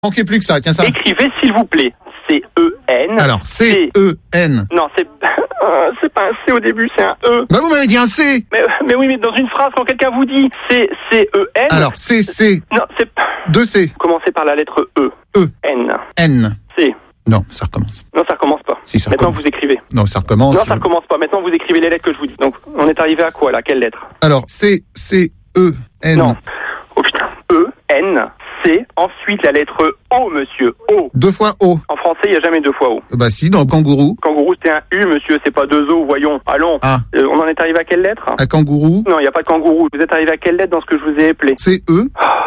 Manquez plus que ça, tiens ça. Écrivez s'il vous plaît. C-E-N. Alors, C-E-N. Non, c'est pas un C au début, c'est un E. Bah vous m'avez dit un C. Mais oui, mais dans une phrase, quand quelqu'un vous dit C-E-N. Alors, C. Non, c'est... 2 C. Commencez par la lettre E. E. N. N. C. Non, ça recommence. Non, ça recommence pas. Si, ça Maintenant, recommence. vous écrivez. Non, ça recommence. Non, ça recommence pas. Maintenant, vous écrivez les lettres que je vous dis. Donc, on est arrivé à quoi, là? Quelle lettre? Alors, C-E-N. Non. Oh putain. E, N, C. Ensuite, la lettre O, monsieur. O. 2 fois O. En français, il n'y a jamais 2 fois O. Bah si, dans kangourou. Kangourou, c'était un U, monsieur. C'est pas 2 O, voyons. Allons. Ah. On en est arrivé à quelle lettre? À kangourou. Non, il n'y a pas de kangourou. Vous êtes arrivé à quelle lettre dans ce que je vous ai appelé? C-E.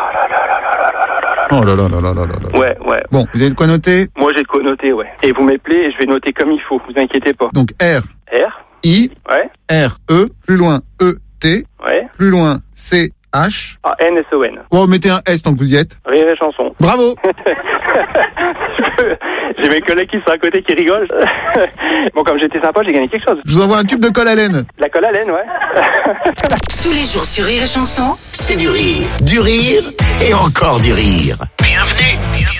Oh là là là là là là là. Ouais. Bon, vous avez de quoi noter? Moi, j'ai de quoi noter, ouais. Et vous m'appelez et je vais noter comme il faut. Vous inquiétez pas. Donc R. R. I. Ouais. R-E. Plus loin E-T. Ouais. Plus loin C-H. Ah, N-S-O-N. Oh, mettez un S tant que vous y êtes. Rire et chanson. Bravo. J'ai mes collègues qui sont à côté qui rigolent. Bon, comme j'étais sympa, j'ai gagné quelque chose. Je vous envoie un tube de colle à laine. La colle à laine, ouais. Tous les jours sur Rire et Chanson. C'est du rire et encore du rire. Bienvenue.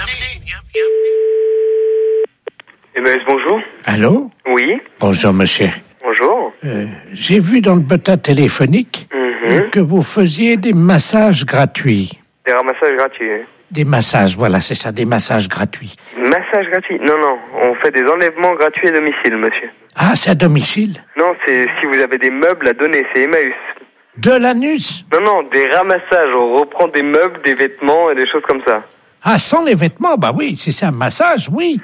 MS, bonjour. Allô? Oui, Bonjour, monsieur. bonjour. J'ai vu dans le bulletin téléphonique que vous faisiez des massages gratuits. Des ramassages gratuits. Hein. Des massages, voilà, c'est ça, des massages gratuits. Massage gratuit? Non, on fait des enlèvements gratuits à domicile, monsieur. Ah, c'est à domicile? Non, c'est si vous avez des meubles à donner, c'est Emmaüs. De l'anus? Non, des ramassages, on reprend des meubles, des vêtements et des choses comme ça. Ah, sans les vêtements, bah oui, si c'est un massage, oui.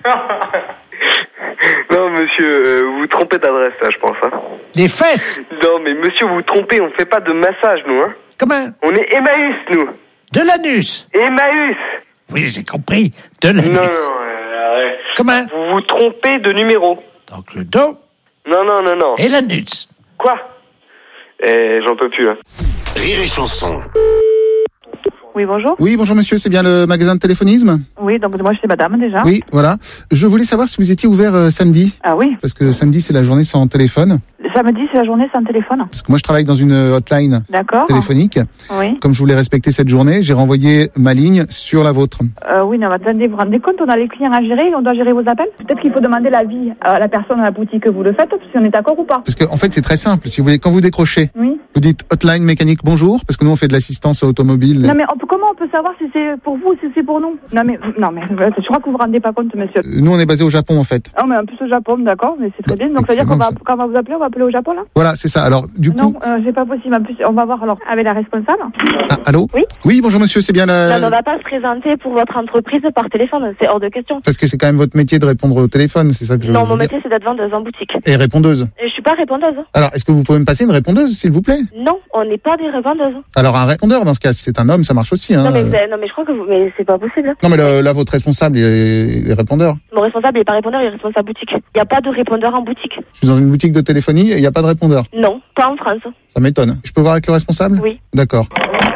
Non, monsieur, vous vous trompez d'adresse, là, je pense. Hein. Les fesses? Non, mais monsieur, vous vous trompez, on fait pas de massage, nous. Hein. Comment? On est Emmaüs, nous. De l'anus? Emmaüs. Oui, j'ai compris, de l'anus. Non, arrête. Comment? Vous vous trompez de numéro. Donc le dos Non. et l'anus. Quoi? J'en peux plus, hein. Rire et chanson. Oui, bonjour. Oui, bonjour monsieur, c'est bien le magasin de téléphonisme? Oui, donc moi je suis madame déjà. Oui, voilà. Je voulais savoir si vous étiez ouvert samedi. Ah oui. Parce que samedi, c'est la journée sans téléphone. Samedi, c'est la journée sans téléphone. Parce que moi, je travaille dans une hotline D'accord. téléphonique. Oui. Comme je voulais respecter cette journée, j'ai renvoyé ma ligne sur la vôtre. Oui, non, mais attendez, vous vous rendez compte, on a les clients à gérer, on doit gérer vos appels. Peut-être qu'il faut demander l'avis à la personne à la boutique que vous le faites, si on est d'accord ou pas. Parce que en fait, c'est très simple. Si vous voulez, quand vous décrochez, Oui. vous dites hotline mécanique bonjour, parce que nous, on fait de l'assistance automobile. Non, mais comment on peut savoir si c'est pour vous ou si c'est pour nous? Non, mais je crois que vous vous rendez pas compte, monsieur. Nous, on est basé au Japon, en fait. Non, mais en plus au Japon, d'accord, mais c'est très bien. Donc, ça veut dire quand on va vous appeler, on va appeler au Japon, là? Voilà, c'est ça. Alors, du coup... Non, c'est pas possible. En plus, on va voir alors avec la responsable. Ah, allô? Oui. Oui, bonjour monsieur, c'est bien la... On ne va pas se présenter pour votre entreprise par téléphone, c'est hors de question. Parce que c'est quand même votre métier de répondre au téléphone, c'est ça que je veux Non, mon dire. métier c'est d'être vendeuse en boutique. Et répondeuses. Et je suis pas répondeuse. Alors, est-ce que vous pouvez me passer une répondeuse, s'il vous plaît? Non, on n'est pas des répondeuses. Alors, un répondeur, dans ce cas, si c'est un homme, ça marche aussi, hein. Non, mais je crois que mais c'est pas possible. Non, mais là, votre responsable, il est répondeur. Mon responsable il est pas répondeur, il est responsable boutique. Il n'y a pas de répondeur en boutique. Je suis dans une boutique de téléphonie et il n'y a pas de répondeur. Non, pas en France. Ça m'étonne. Je peux voir avec le responsable? Oui. D'accord.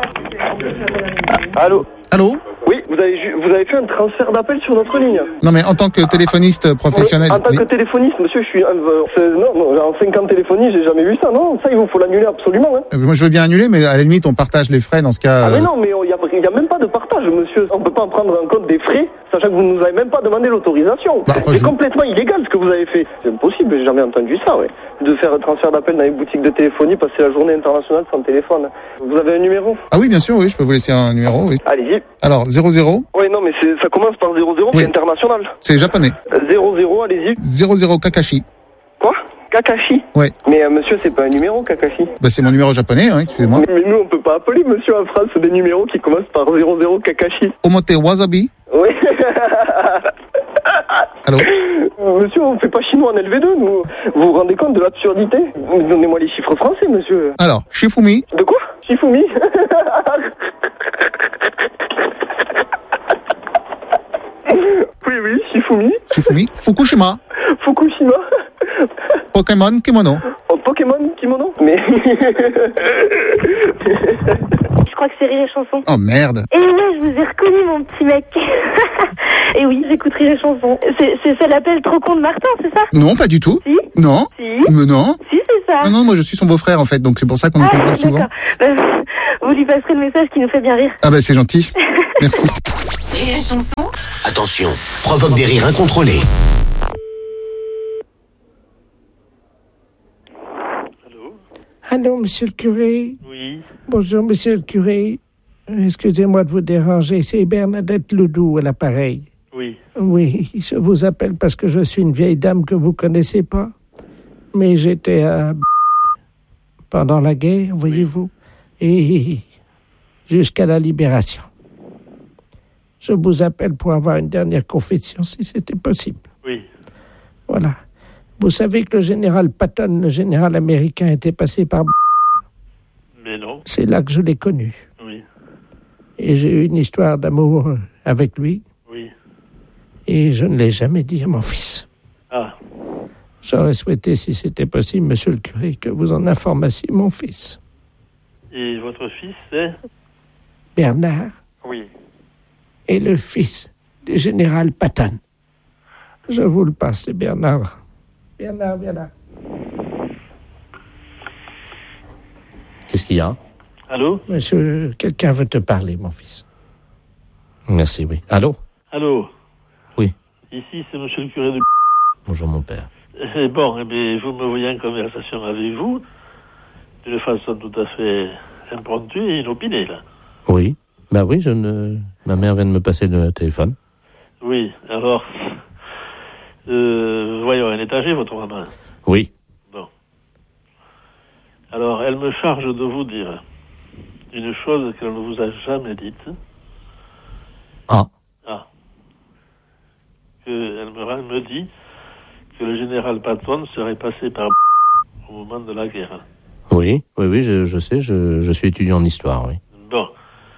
Allô? Allô? Oui, vous avez fait un transfert d'appel sur notre ligne. Non, mais en tant que téléphoniste professionnel... En tant oui. que téléphoniste, monsieur, je suis... non, en 5 ans de téléphonie, j'ai jamais vu ça, non. Ça, il vous faut l'annuler absolument, hein. Moi, je veux bien annuler, mais à la limite, on partage les frais dans ce cas... Ah mais non, mais il y a même pas de partage, monsieur. On peut pas en prendre en compte des frais, sachant que vous nous avez même pas demandé l'autorisation. C'est complètement illégal ce que vous avez fait. C'est impossible, j'ai jamais entendu ça, ouais. De faire un transfert d'appel dans les boutiques de téléphonie, passer la journée internationale sans téléphone. Vous avez un numéro? Ah oui, bien sûr, oui, je peux vous laisser un numéro, oui. Allez-y. Alors, 00. Oui, non, mais ça commence par 00, Oui. c'est international. C'est japonais. 00, allez-y. 00 Kakashi. Quoi? Kakashi? Ouais. Mais monsieur, c'est pas un numéro, Kakashi. Bah, c'est mon numéro japonais, hein, excusez-moi. Mais nous, on peut pas appeler monsieur en France des numéros qui commencent par 00 Kakashi. Omote Wasabi. Oui. Allô? Monsieur, on fait pas chinois en LV2, nous. Vous vous rendez compte de l'absurdité? Donnez-moi les chiffres français, monsieur. Alors, Shifumi. De quoi? Shifumi? Oui, Shifumi. Shifumi. Fukushima. Fukushima. Pokémon Kimono. Oh, Pokémon Kimono? Mais... Je crois que c'est Rire et Chanson. Oh merde. Et oui, je vous ai reconnu, mon petit mec. Et oui, j'écoute Rire et Chanson. C'est l'appel trop con de Martin, c'est ça? Non, pas du tout. Si. Non. Si. Mais non. Si, c'est ça. Non, moi je suis son beau-frère en fait, donc c'est pour ça qu'on nous confond souvent. D'accord. Vous lui passerez le message qui nous fait bien rire. Ah bah c'est gentil. Merci. Rire et Chanson. Attention, provoque des rires incontrôlés. Allô, monsieur le curé? Oui. Bonjour, monsieur le curé. Excusez-moi de vous déranger, c'est Bernadette Ledoux à l'appareil. Oui. Oui, je vous appelle parce que je suis une vieille dame que vous connaissez pas. Mais j'étais à... pendant la guerre, voyez-vous, et jusqu'à la libération. Je vous appelle pour avoir une dernière confession, si c'était possible. Oui. Voilà. Vous savez que le général Patton, le général américain, était passé par... Mais non. C'est là que je l'ai connu. Oui. Et j'ai eu une histoire d'amour avec lui. Oui. Et je ne l'ai jamais dit à mon fils. Ah. J'aurais souhaité, si c'était possible, monsieur le curé, que vous en informassiez mon fils. Et votre fils, c'est? Bernard. Oui. Et le fils du général Patton. Je vous le passe, c'est Bernard. Bernard, viens là. Qu'est-ce qu'il y a? Allô? Monsieur, quelqu'un veut te parler, mon fils. Merci, oui. Allô? Allô? Oui. Ici, c'est monsieur le curé de... Bonjour, mon père. Bon, mais vous me voyez en conversation avec vous, d'une façon tout à fait impromptue et inopinée, là. Oui. Bah oui, ma mère vient de me passer le téléphone. Oui, alors... voyons, elle est âgée, votre maman? Oui. Bon. Alors, elle me charge de vous dire une chose qu'elle ne vous a jamais dite. Ah. Ah. Elle me dit que le général Patton serait passé par au moment de la guerre. Oui, je sais, je suis étudiant en histoire, oui. Bon.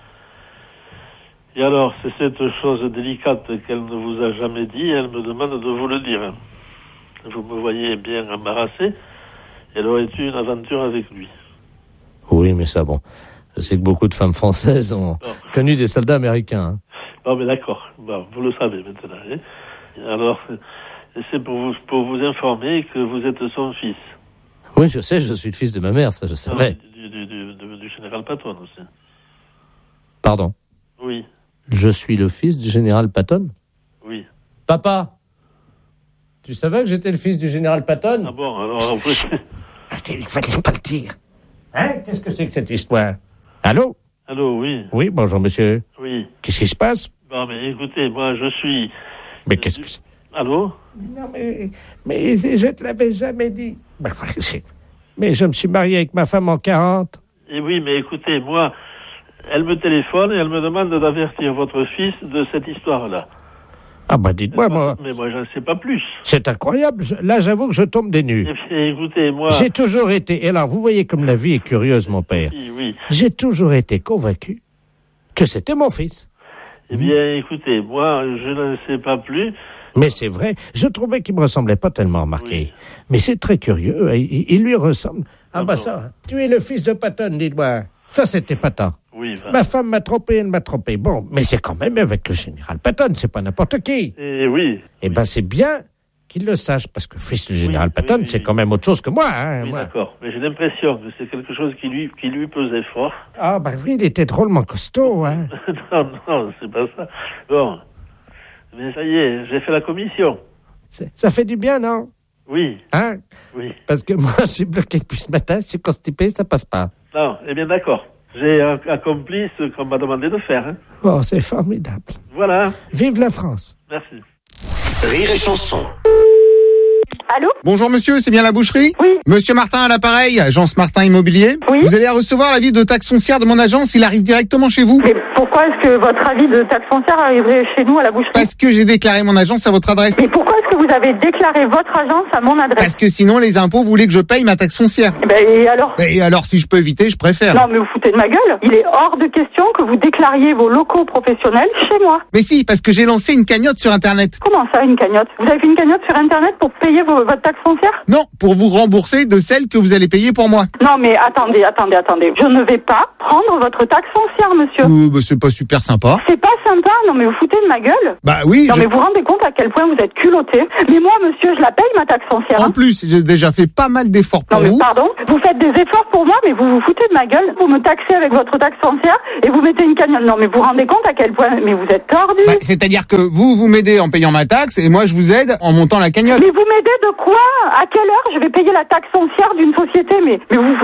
Et alors, c'est cette chose délicate qu'elle ne vous a jamais dit, elle me demande de vous le dire. Vous me voyez bien embarrassé, elle aurait eu une aventure avec lui. Oui, mais ça, bon, je sais que beaucoup de femmes françaises ont connu des soldats américains. Hein. Bon, mais d'accord, bon, vous le savez maintenant. Hein. Alors, c'est pour vous informer que vous êtes son fils. Oui, je sais, je suis le fils de ma mère, ça je savais. Du général Patton aussi. Pardon? Oui. Je suis le fils du général Patton? Oui. Papa, tu savais que j'étais le fils du général Patton? Ah bon, alors... Il fallait pas le dire. Hein? Qu'est-ce que c'est que cette histoire? Allô? Allô, oui. Oui, bonjour, monsieur. Oui. Qu'est-ce qui se passe? Bon, mais écoutez, moi, je suis... Mais qu'est-ce que c'est? Allô? Non, mais je te l'avais jamais dit. Mais je me suis marié avec ma femme en 40. Et oui, mais écoutez, moi... Elle me téléphone et elle me demande d'avertir votre fils de cette histoire-là. Ah bah dites-moi, moi... Mais moi, j'en sais pas plus. C'est incroyable. Là, j'avoue que je tombe des nues. Et écoutez, moi... J'ai toujours été... Et alors, vous voyez comme la vie est curieuse, mon père. Oui. J'ai toujours été convaincu que c'était mon fils. Eh bien, écoutez, moi, je ne sais pas plus... Mais c'est vrai, je trouvais qu'il me ressemblait pas tellement, remarqué. Oui. Mais c'est très curieux, il lui ressemble. Ah bah ça, tu es le fils de Patton, dites-moi. Ça, c'était Patton. Oui, ma femme m'a trompé, elle m'a trompé. Bon, mais c'est quand même avec le général Patton, c'est pas n'importe qui. Oui. Eh ben, c'est bien qu'il le sache, parce que fils du général Patton, c'est quand même autre chose que moi. Hein, oui, moi. D'accord, mais j'ai l'impression que c'est quelque chose qui lui pesait fort. Ah bah oui, il était drôlement costaud, hein. non, c'est pas ça. Bon, mais ça y est, j'ai fait la commission. Ça fait du bien, non? Oui. Hein? Oui. Parce que moi, je suis bloqué depuis ce matin, je suis constipé, ça passe pas. Non, eh bien d'accord. J'ai accompli ce qu'on m'a demandé de faire. Hein. Oh, c'est formidable. Voilà. Vive la France. Merci. Rire et Chanson. Allô? Bonjour monsieur, c'est bien la boucherie? Oui. Monsieur Martin à l'appareil, agence Martin Immobilier. Oui. Vous allez recevoir l'avis de taxe foncière de mon agence, il arrive directement chez vous. Mais pourquoi est-ce que votre avis de taxe foncière arriverait chez nous à la boucherie? Parce que j'ai déclaré mon agence à votre adresse. Mais pourquoi est-ce que vous avez déclaré votre agence à mon adresse? Parce que sinon les impôts voulaient que je paye ma taxe foncière. Et alors? Et alors si je peux éviter, je préfère. Non mais vous foutez de ma gueule. Il est hors de question que vous déclariez vos locaux professionnels chez moi. Mais si, parce que j'ai lancé une cagnotte sur internet. Comment ça, une cagnotte? Vous avez fait une cagnotte sur internet pour payer votre taxe foncière? Non, pour vous rembourser de celle que vous allez payer pour moi. Non mais attendez. Je ne vais pas prendre votre taxe foncière, monsieur. Bah, c'est pas super sympa. C'est pas sympa? Non mais vous foutez de ma gueule? Bah oui. Non mais vous vous rendez compte à quel point vous êtes culotté? Mais moi, monsieur, je la paye, ma taxe foncière. En plus, j'ai déjà fait pas mal d'efforts pour vous. Pardon, vous faites des efforts pour moi, mais vous vous foutez de ma gueule. Vous me taxez avec votre taxe foncière et vous mettez une cagnotte. Non, mais vous vous rendez compte à quel point... Mais vous êtes tordu. C'est-à-dire que vous m'aidez en payant ma taxe et moi, je vous aide en montant la cagnotte. Mais vous m'aidez de quoi? À quelle heure je vais payer la taxe foncière d'une société? Mais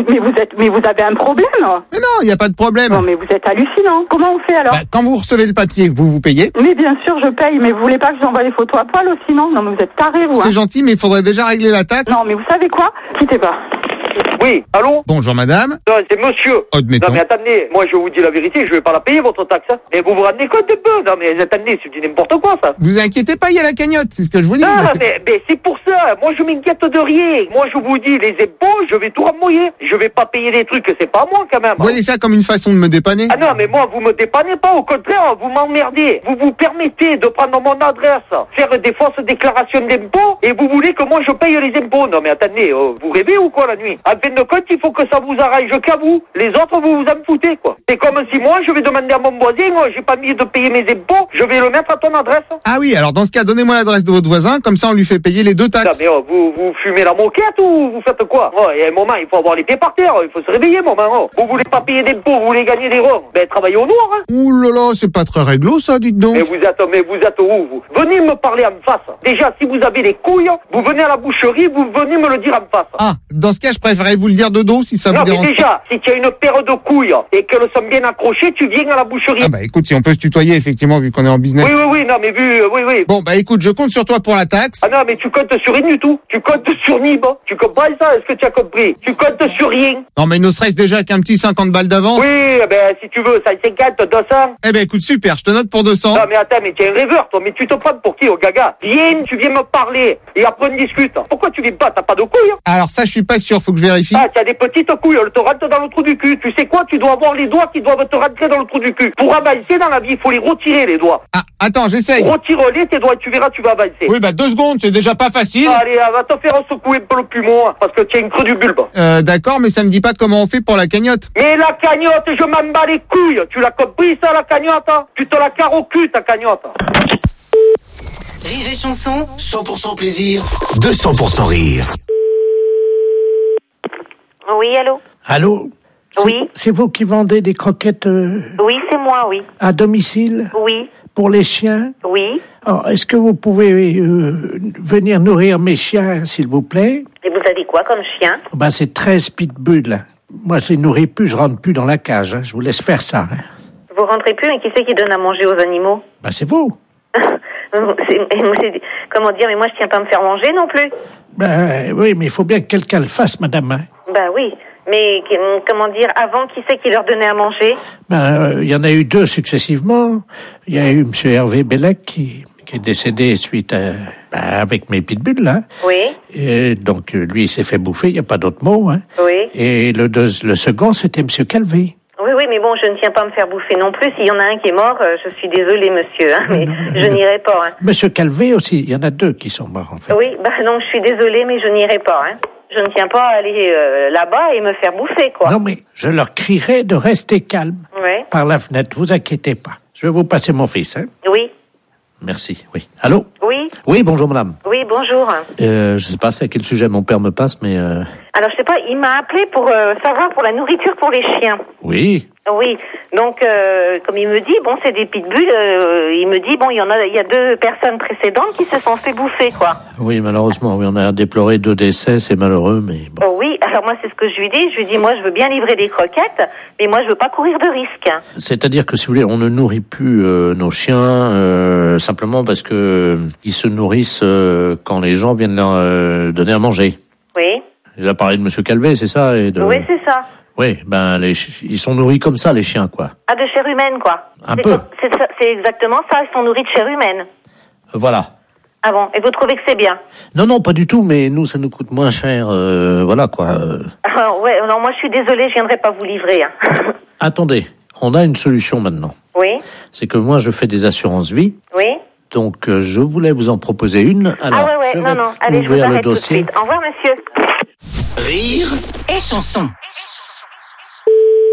vous avez un problème? Mais non, il n'y a pas de problème. Non, mais vous êtes hallucinant. Comment on fait alors? Quand vous recevez le papier, vous payez? Mais bien sûr, je paye. Mais vous voulez pas que j'envoie les photos à poil aussi, non? Non, mais vous êtes tarés, vous. C'est gentil, mais il faudrait déjà régler la taxe. Non, mais vous savez quoi? Quittez pas. Oui, allô? Bonjour madame. Non, c'est monsieur. Admettons. Non mais attendez, moi je vous dis la vérité, je vais pas la payer votre taxe. Hein. Mais vous vous rendez compte un peu? Non mais attendez, c'est du n'importe quoi ça. Vous inquiétez pas, il y a la cagnotte, c'est ce que je vous dis. Ah mais c'est pour ça, moi je m'inquiète de rien. Moi je vous dis, les impôts, je vais tout remouiller. Je vais pas payer des trucs, c'est pas moi quand même. Vous voyez ça comme une façon de me dépanner? Ah non mais moi vous me dépannez pas, au contraire, vous m'emmerdez. Vous vous permettez de prendre mon adresse, faire des fausses déclarations d'impôts et vous voulez que moi je paye les impôts. Non mais attendez, vous rêvez ou quoi la nuit? En fin de compte, il faut que ça vous arrange qu'à vous. Les autres, vous vous en foutez, quoi. C'est comme si moi, je vais demander à mon voisin, j'ai pas mis de payer mes impôts, je vais le mettre à ton adresse. Ah oui, alors dans ce cas, donnez-moi l'adresse de votre voisin, comme ça on lui fait payer les 2 taxes. Non, mais vous fumez la moquette ou vous faites quoi? Il y a un moment, il faut avoir les pieds par terre, il faut se réveiller, moment. Vous voulez pas payer d'impôts, vous voulez gagner des ronds. Ben, travaillez au noir, hein. Ouh là là, c'est pas très réglo, ça, dites donc. Mais vous êtes où, vous? Venez me parler en face. Déjà, si vous avez les couilles, vous venez à la boucherie, vous venez me le dire en face. Ah, dans ce cas, je préférerais vous le dire de dos, si ça vous dérange. Mais déjà, si tu as une paire de couilles et qu'elles sont bien accrochées, tu viens à la boucherie. Ah bah écoute, si on peut se tutoyer, effectivement, vu qu'on est en business. Oui, non mais oui. Bon bah écoute, je compte sur toi pour la taxe. Ah non, mais tu comptes sur rien du tout. Tu comptes sur Nib. Tu comprends ça? Est-ce que tu as compris? Tu comptes sur rien. Non mais ne serait-ce déjà qu'un petit 50 balles d'avance. Oui, ben si tu veux, ça 50, 200. Eh ben écoute, super, je te note pour 200. Non mais attends, mais tu es un rêveur, toi. Mais tu te prends pour qui, au gaga? Viens, tu viens me parler et après on discute. Pourquoi tu viens pas? T'as pas de couilles? Alors ça, je suis pas sûr, faut que je vérifie. Ah, tu as des petites couilles, elles te rentrent dans le trou du cul. Tu sais quoi? Tu dois avoir les doigts qui doivent te rentrer dans le trou du cul. Pour avancer dans la vie, il faut les retirer, les doigts. Ah, attends, j'essaye. Retire-les, tes doigts, et tu verras, tu vas avancer. Oui, bah 2 secondes, c'est déjà pas facile. Allez, va te faire secouer un peu le poumon, parce que tu as une creux du bulbe. D'accord, mais ça me dit pas comment on fait pour la cagnotte. Mais la cagnotte, je m'en bats les couilles. Tu l'as compris, ça, la cagnotte? Tu te la carres au cul, ta cagnotte. Rire et chanson. 100% plaisir, 200% rire. Oui, allô? Allô? Oui. C'est vous qui vendez des croquettes Oui, c'est moi, oui. à domicile? Oui. Pour les chiens? Oui. Alors, est-ce que vous pouvez venir nourrir mes chiens, s'il vous plaît? Et vous avez quoi comme chien? Ben, c'est 13 pitbulls. Moi, je les nourris plus, je rentre plus dans la cage. Hein. Je vous laisse faire ça. Hein. Vous rentrez plus, mais qui c'est qui donne à manger aux animaux? Ben, c'est vous. Comment dire, mais moi, je tiens pas à me faire manger non plus. Ben, oui, mais il faut bien que quelqu'un le fasse, madame. Hein. Ben oui. Mais, comment dire, avant, qui c'est qui leur donnait à manger? Ben, il y en a eu 2 successivement. Il y a eu M. Hervé Bellec qui est décédé suite à, avec mes pitbulls, là. Oui. Et donc, lui, il s'est fait bouffer, il n'y a pas d'autre mot, hein. Oui. Et le second, c'était M. Calvé. Oui, mais bon, je ne tiens pas à me faire bouffer non plus. S'il y en a un qui est mort, je suis désolée, monsieur, hein, mais je n'irai pas. Hein. Monsieur Calvé aussi, il y en a 2 qui sont morts, en fait. Oui, non, je suis désolée, mais je n'irai pas, hein. Je ne tiens pas à aller là-bas et me faire bouffer, quoi. Non, mais je leur crierai de rester calme par la fenêtre, vous inquiétez pas. Je vais vous passer mon fils, hein. Oui. Merci, oui. Allô? Oui. Oui, bonjour, madame. Oui, bonjour. Je sais pas c'est à quel sujet mon père me passe, mais... Alors, je sais pas, il m'a appelé pour savoir pour la nourriture pour les chiens. Oui. Oui, donc comme il me dit, bon, c'est des pitbulls. Il me dit, bon, il y a 2 personnes précédentes qui se sont fait bouffer, quoi. Oui, malheureusement, oui, on a déploré 2 décès, c'est malheureux, mais bon. Oh, oui, alors moi, c'est ce que je lui dis. Je lui dis, moi, je veux bien livrer des croquettes, mais moi, je veux pas courir de risque. C'est-à-dire que, si vous voulez, on ne nourrit plus nos chiens simplement parce que ils se nourrissent quand les gens viennent leur donner à manger. Oui. Il a parlé de Monsieur Calvé, c'est ça? Oui, c'est ça. Oui, ben ils sont nourris comme ça, les chiens, quoi. Ah, de chair humaine, quoi. Un peu. C'est exactement ça, ils sont nourris de chair humaine. Voilà. Ah bon, et vous trouvez que c'est bien? Non, pas du tout, mais nous, ça nous coûte moins cher, voilà, quoi. Ah, ouais, non, moi, je suis désolée, je viendrai pas vous livrer. Hein. Attendez, on a une solution maintenant. Oui. C'est que moi, je fais des assurances vie. Oui. Donc, je voulais vous en proposer une. Alors, ouais, non, allez, je vous arrête tout de suite. Au revoir, monsieur. Rire et chanson.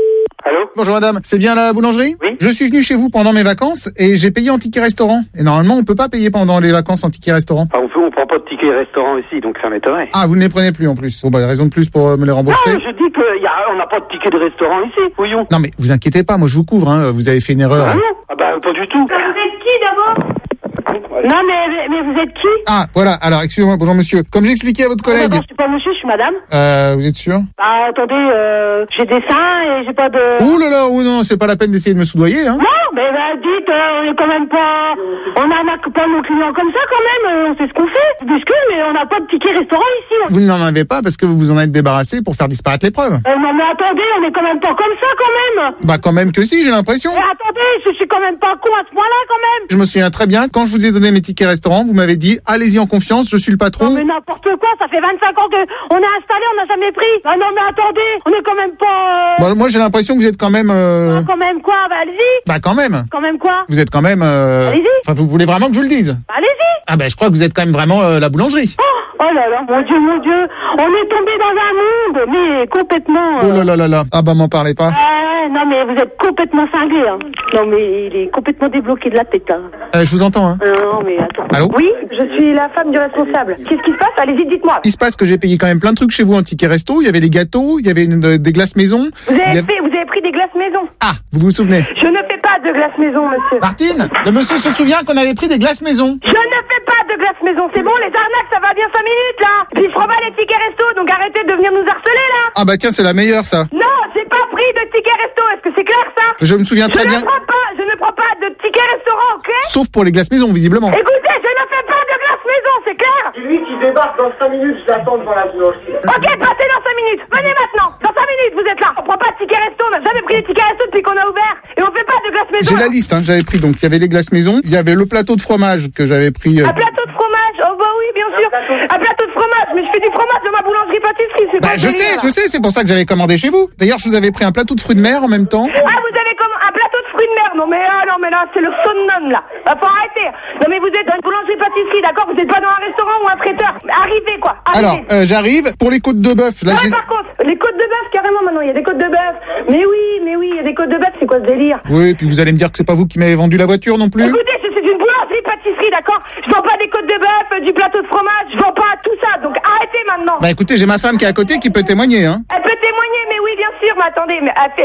Allô? Bonjour madame, c'est bien la boulangerie? Oui. Je suis venu chez vous pendant mes vacances et j'ai payé en ticket restaurant. Et normalement, on peut pas payer pendant les vacances en ticket restaurant. Ah, on prend pas de ticket restaurant ici, donc ça m'étonnerait. Ah, vous ne les prenez plus en plus. Bon, bah, raison de plus pour me les rembourser. Non, je dis qu'on n'a pas de ticket de restaurant ici, voyons. Non, mais vous inquiétez pas, moi je vous couvre, hein. Vous avez fait une erreur. Ah non? Ah bah, pas du tout. Vous êtes qui d'abord? Non, mais vous êtes qui? Ah, voilà. Alors, excusez-moi, bonjour monsieur. Comme j'expliquais à votre collègue. D'abord, je suis pas monsieur, je suis madame. Vous êtes sûr? Bah, attendez, j'ai des seins et j'ai pas de... Ouh là là, oh non, c'est pas la peine d'essayer de me soudoyer, hein. Non, mais dites, on est quand même pas... On n'arnaque pas nos clients comme ça, quand même. On sait ce qu'on fait. Excuse, mais on n'a pas de ticket restaurant ici. Vous n'en avez pas parce que vous vous en êtes débarrassé pour faire disparaître les preuves. Non, mais attendez, on est quand même pas comme ça, quand même. Bah, quand même que si, j'ai l'impression. Mais attendez, je suis quand même pas con à ce point-là, quand même. Je me souviens très bien, quand je vous ai donné mes tickets restaurant, vous m'avez dit, allez-y en confiance, je suis le patron. Non, mais n'importe quoi, ça fait 25 ans qu'on est installé, on n'a jamais pris. Ah non, mais attendez, on est quand même pas... Bon, moi, j'ai l'impression que vous êtes quand même... Non, quand même quoi? Bah, allez-y. Bah, quand même. Quand même quoi? Vous êtes quand même... Allez-y. Enfin, vous voulez vraiment que je vous le dise? Bah, allez-y. Ah ben, je crois que vous êtes quand même vraiment la boulangerie. Oh là là, mon Dieu, on est tombé dans un monde, mais complètement... Oh là là là là, ah bah m'en parlez pas. Non mais vous êtes complètement cinglé, hein. Non mais il est complètement débloqué de la tête, hein. Je vous entends, hein. Non mais attends. Allô? Oui, je suis la femme du responsable. Qu'est-ce qui se passe? Allez-y, dites-moi. Il se passe que j'ai payé quand même plein de trucs chez vous en ticket resto, il y avait des gâteaux, il y avait des glaces maison. Vous avez pris des glaces maison? Ah, vous vous souvenez? Je ne fais pas de glaces maison, monsieur. Martine, le monsieur se souvient qu'on avait pris des glaces maison. Je ne fais pas de glaces maison, c'est bon, les arnaques, ça va bien 5 minutes, là. Puis je prends pas les tickets resto, donc arrêtez de venir nous harceler, là. Ah bah tiens, c'est la meilleure, ça. Non, j'ai pas pris de tickets resto, est-ce que c'est clair, ça? Je me souviens très bien. Je ne prends pas de tickets restaurant, ok? Sauf pour les glaces maison, visiblement. Écoutez, je ne fais pas de glaces maison, c'est clair? Lui qui débarque dans 5 minutes, je l'attends devant la boulangerie. Ok, passez dans 5 minutes. Venez maintenant. Dans 5 minutes, vous êtes là. On prend pas de tickets resto. On n'a jamais pris les tickets resto depuis qu'on a ouvert. Et on fait pas de glace maison. J'ai la liste, hein, j'avais pris. Donc, il y avait les glaces maison. Il y avait le plateau de fromage que j'avais pris. Un plateau de fromage? Oh, bah oui, bien sûr. Un plateau de fromage. Mais je fais du fromage de ma boulangerie-pâtisserie. C'est bah, je sais. C'est pour ça que j'avais commandé chez vous. D'ailleurs, je vous avais pris un plateau de fruits de mer en même temps. Ah, vous avez comme un plateau de fruits de mer? Non, mais là, c'est le summum, là. Faut arrêter. Non, mais vous êtes dans une boulangerie-pâtisserie, d'accord? Vous êtes pas dans un restaurant ou un traiteur. Arrivez, quoi. Arrivez. Alors, j'arrive pour les côtes de bœuf. Là, par contre, les côtes de bœuf, carrément, maintenant, il y a des côtes de bœuf. Mais oui, il y a des côtes de bœuf. C'est quoi ce délire? Oui, puis vous allez me dire que c'est pas vous qui m'avez vendu la voiture non plus. Écoutez, c'est une boulangerie-pâtisserie, d'accord? Je vends pas des côtes de bœuf, du plateau de fromage, je vends pas tout ça, donc arrêtez maintenant. Bah écoutez, j'ai ma femme qui est à côté qui peut témoigner, hein. Elle peut témoigner, mais oui, bien sûr, mais attendez,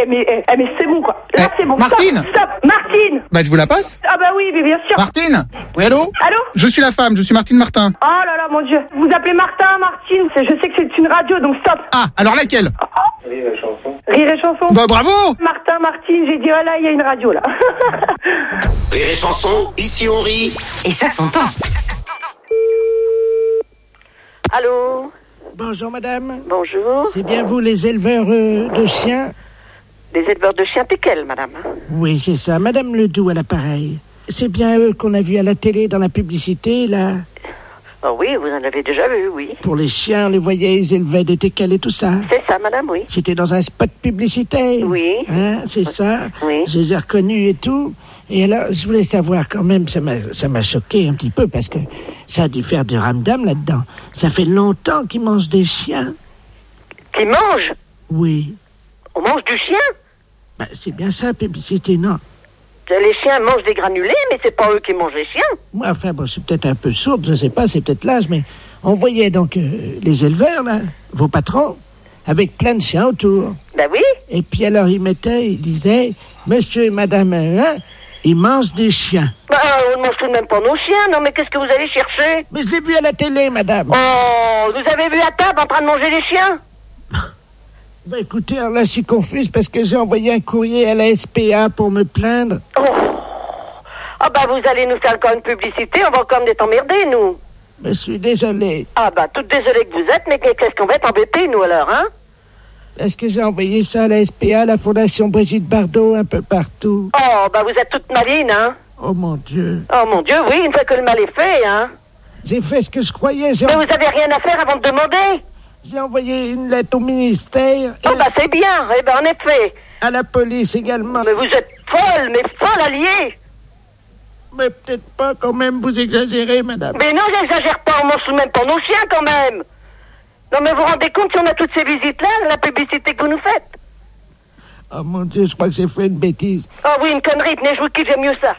mais c'est bon, quoi. Là, c'est bon. Martine! Stop, Martine! Bah je vous la passe? Ah bah oui, mais bien sûr. Martine! Oui, allô? Allô? Je suis la femme, je suis Martine Martin. Oh là là, mon Dieu. Vous appelez Martin, Martine, je sais que c'est une radio, donc stop. Ah, alors laquelle? Rire et chanson. Rire et chanson? Bah bravo! Martin, Martine, j'ai dit, oh là, il y a une radio, là. Rire et chanson, ici on rit. Et ça s'entend. Allô? Bonjour madame. Bonjour. C'est bien vous les éleveurs de chiens? Les éleveurs de chiens, t'es quelle, madame? Oui, c'est ça. Madame Ledoux à l'appareil. C'est bien eux qu'on a vu à la télé dans la publicité, là? Oh oui, vous en avez déjà vu, oui. Pour les chiens, on les voyait, ils élevaient des teckels et tout ça. C'est ça, madame, oui. C'était dans un spot publicitaire. Oui. Hein, c'est ça. Oui. Je les ai reconnus et tout. Et alors, je voulais savoir quand même, ça m'a choqué un petit peu parce que ça a dû faire du ramdam là-dedans. Ça fait longtemps qu'ils mangent des chiens. Qui mangent? Oui. On mange du chien? Bah, c'est bien ça, publicité, non? Les chiens mangent des granulés, mais c'est pas eux qui mangent les chiens. Moi, enfin, bon, c'est peut-être un peu sourde, je sais pas, c'est peut-être l'âge, mais on voyait donc les éleveurs, là, vos patrons, avec plein de chiens autour. Ben oui. Et puis alors, ils disaient, monsieur et madame, hein, ils mangent des chiens. Bah, on ne mange tout de même pas nos chiens, non, mais qu'est-ce que vous allez chercher? Mais je l'ai vu à la télé, madame. Oh, vous avez vu à table en train de manger les chiens? Bah écoutez, alors là, je suis confuse parce que j'ai envoyé un courrier à la SPA pour me plaindre. Oh. Ah bah vous allez nous faire encore une publicité, on va encore être emmerdés, nous. Je suis désolé. Ah bah, toute désolée que vous êtes, mais qu'est-ce qu'on va être embêtés, nous, alors, hein? Est-ce que j'ai envoyé ça à la SPA, la Fondation Brigitte Bardot, un peu partout? Oh, bah vous êtes toute maline, hein? Oh mon Dieu. Oh mon Dieu, oui, une fois que le mal est fait, hein? J'ai fait ce que je croyais. Mais vous avez rien à faire avant de demander? J'ai envoyé une lettre au ministère. Oh bah c'est bien, eh ben en effet. À la police également. Mais vous êtes folle, mais folle alliée. Mais peut-être pas quand même, vous exagérez, madame. Mais non, j'exagère pas, on mange tout de même pas nos chiens quand même. Non mais vous vous rendez compte si on a toutes ces visites-là, la publicité que vous nous faites? Oh mon Dieu, je crois que j'ai fait une bêtise. Oh oui, une connerie, tenez, je vous kiffe, j'aime mieux ça.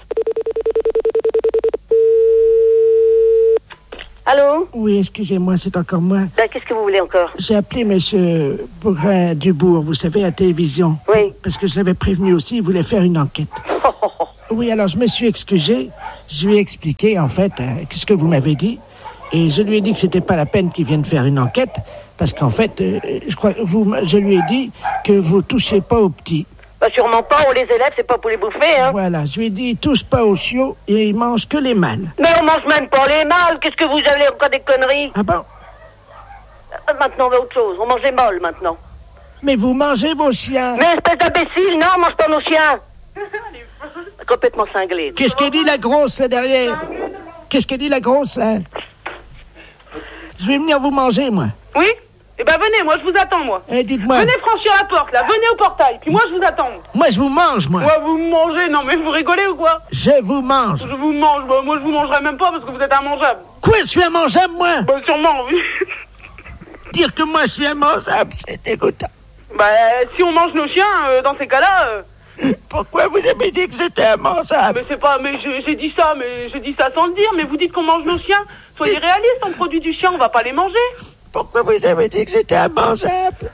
Allô? Oui, excusez-moi, c'est encore moi. Ben, qu'est-ce que vous voulez encore? J'ai appelé monsieur Bourrin-Dubourg, vous savez, à la télévision. Oui. Parce que je l'avais prévenu aussi, il voulait faire une enquête. Oui, alors je me suis excusé. Je lui ai expliqué, en fait, ce que vous m'avez dit. Et je lui ai dit que c'était pas la peine qu'il vienne faire une enquête. Parce qu'en fait, je lui ai dit que vous touchez pas aux petits. Bah, sûrement pas, on les élève, c'est pas pour les bouffer, hein. Voilà, je lui ai dit, ils touchent pas aux chiots et ils mangent que les mâles. Mais on mange même pas les mâles, qu'est-ce que vous avez encore des conneries? Ah bon? Maintenant, on veut autre chose, on mange les mâles maintenant. Mais vous mangez vos chiens. Mais espèce d'imbécile, non, on mange pas nos chiens. Complètement cinglé. Qu'est-ce qu'elle dit la grosse derrière? Qu'est-ce qu'elle dit la grosse, hein? Je vais venir vous manger, moi. Oui? Eh ben venez, moi je vous attends, moi. Dites-moi. Venez franchir la porte, là, venez au portail, puis moi je vous attends. Moi je vous mange, moi. Ouais, vous me mangez, non mais vous rigolez ou quoi? Je vous mange. Je vous mange, bah, moi je vous mangerai même pas parce que vous êtes immangeable. Quoi, je suis immangeable, moi? Bah sûrement, oui. Dire que moi je suis immangeable, c'est dégoûtant. Bah si on mange nos chiens, dans ces cas-là... Pourquoi vous avez dit que j'étais immangeable? Mais c'est pas... Mais j'ai dit ça, mais j'ai dit ça sans le dire, mais vous dites qu'on mange nos chiens. Soyez réalistes, on produit du chien, on va pas les manger. Pourquoi vous avez dit que j'étais immangeable?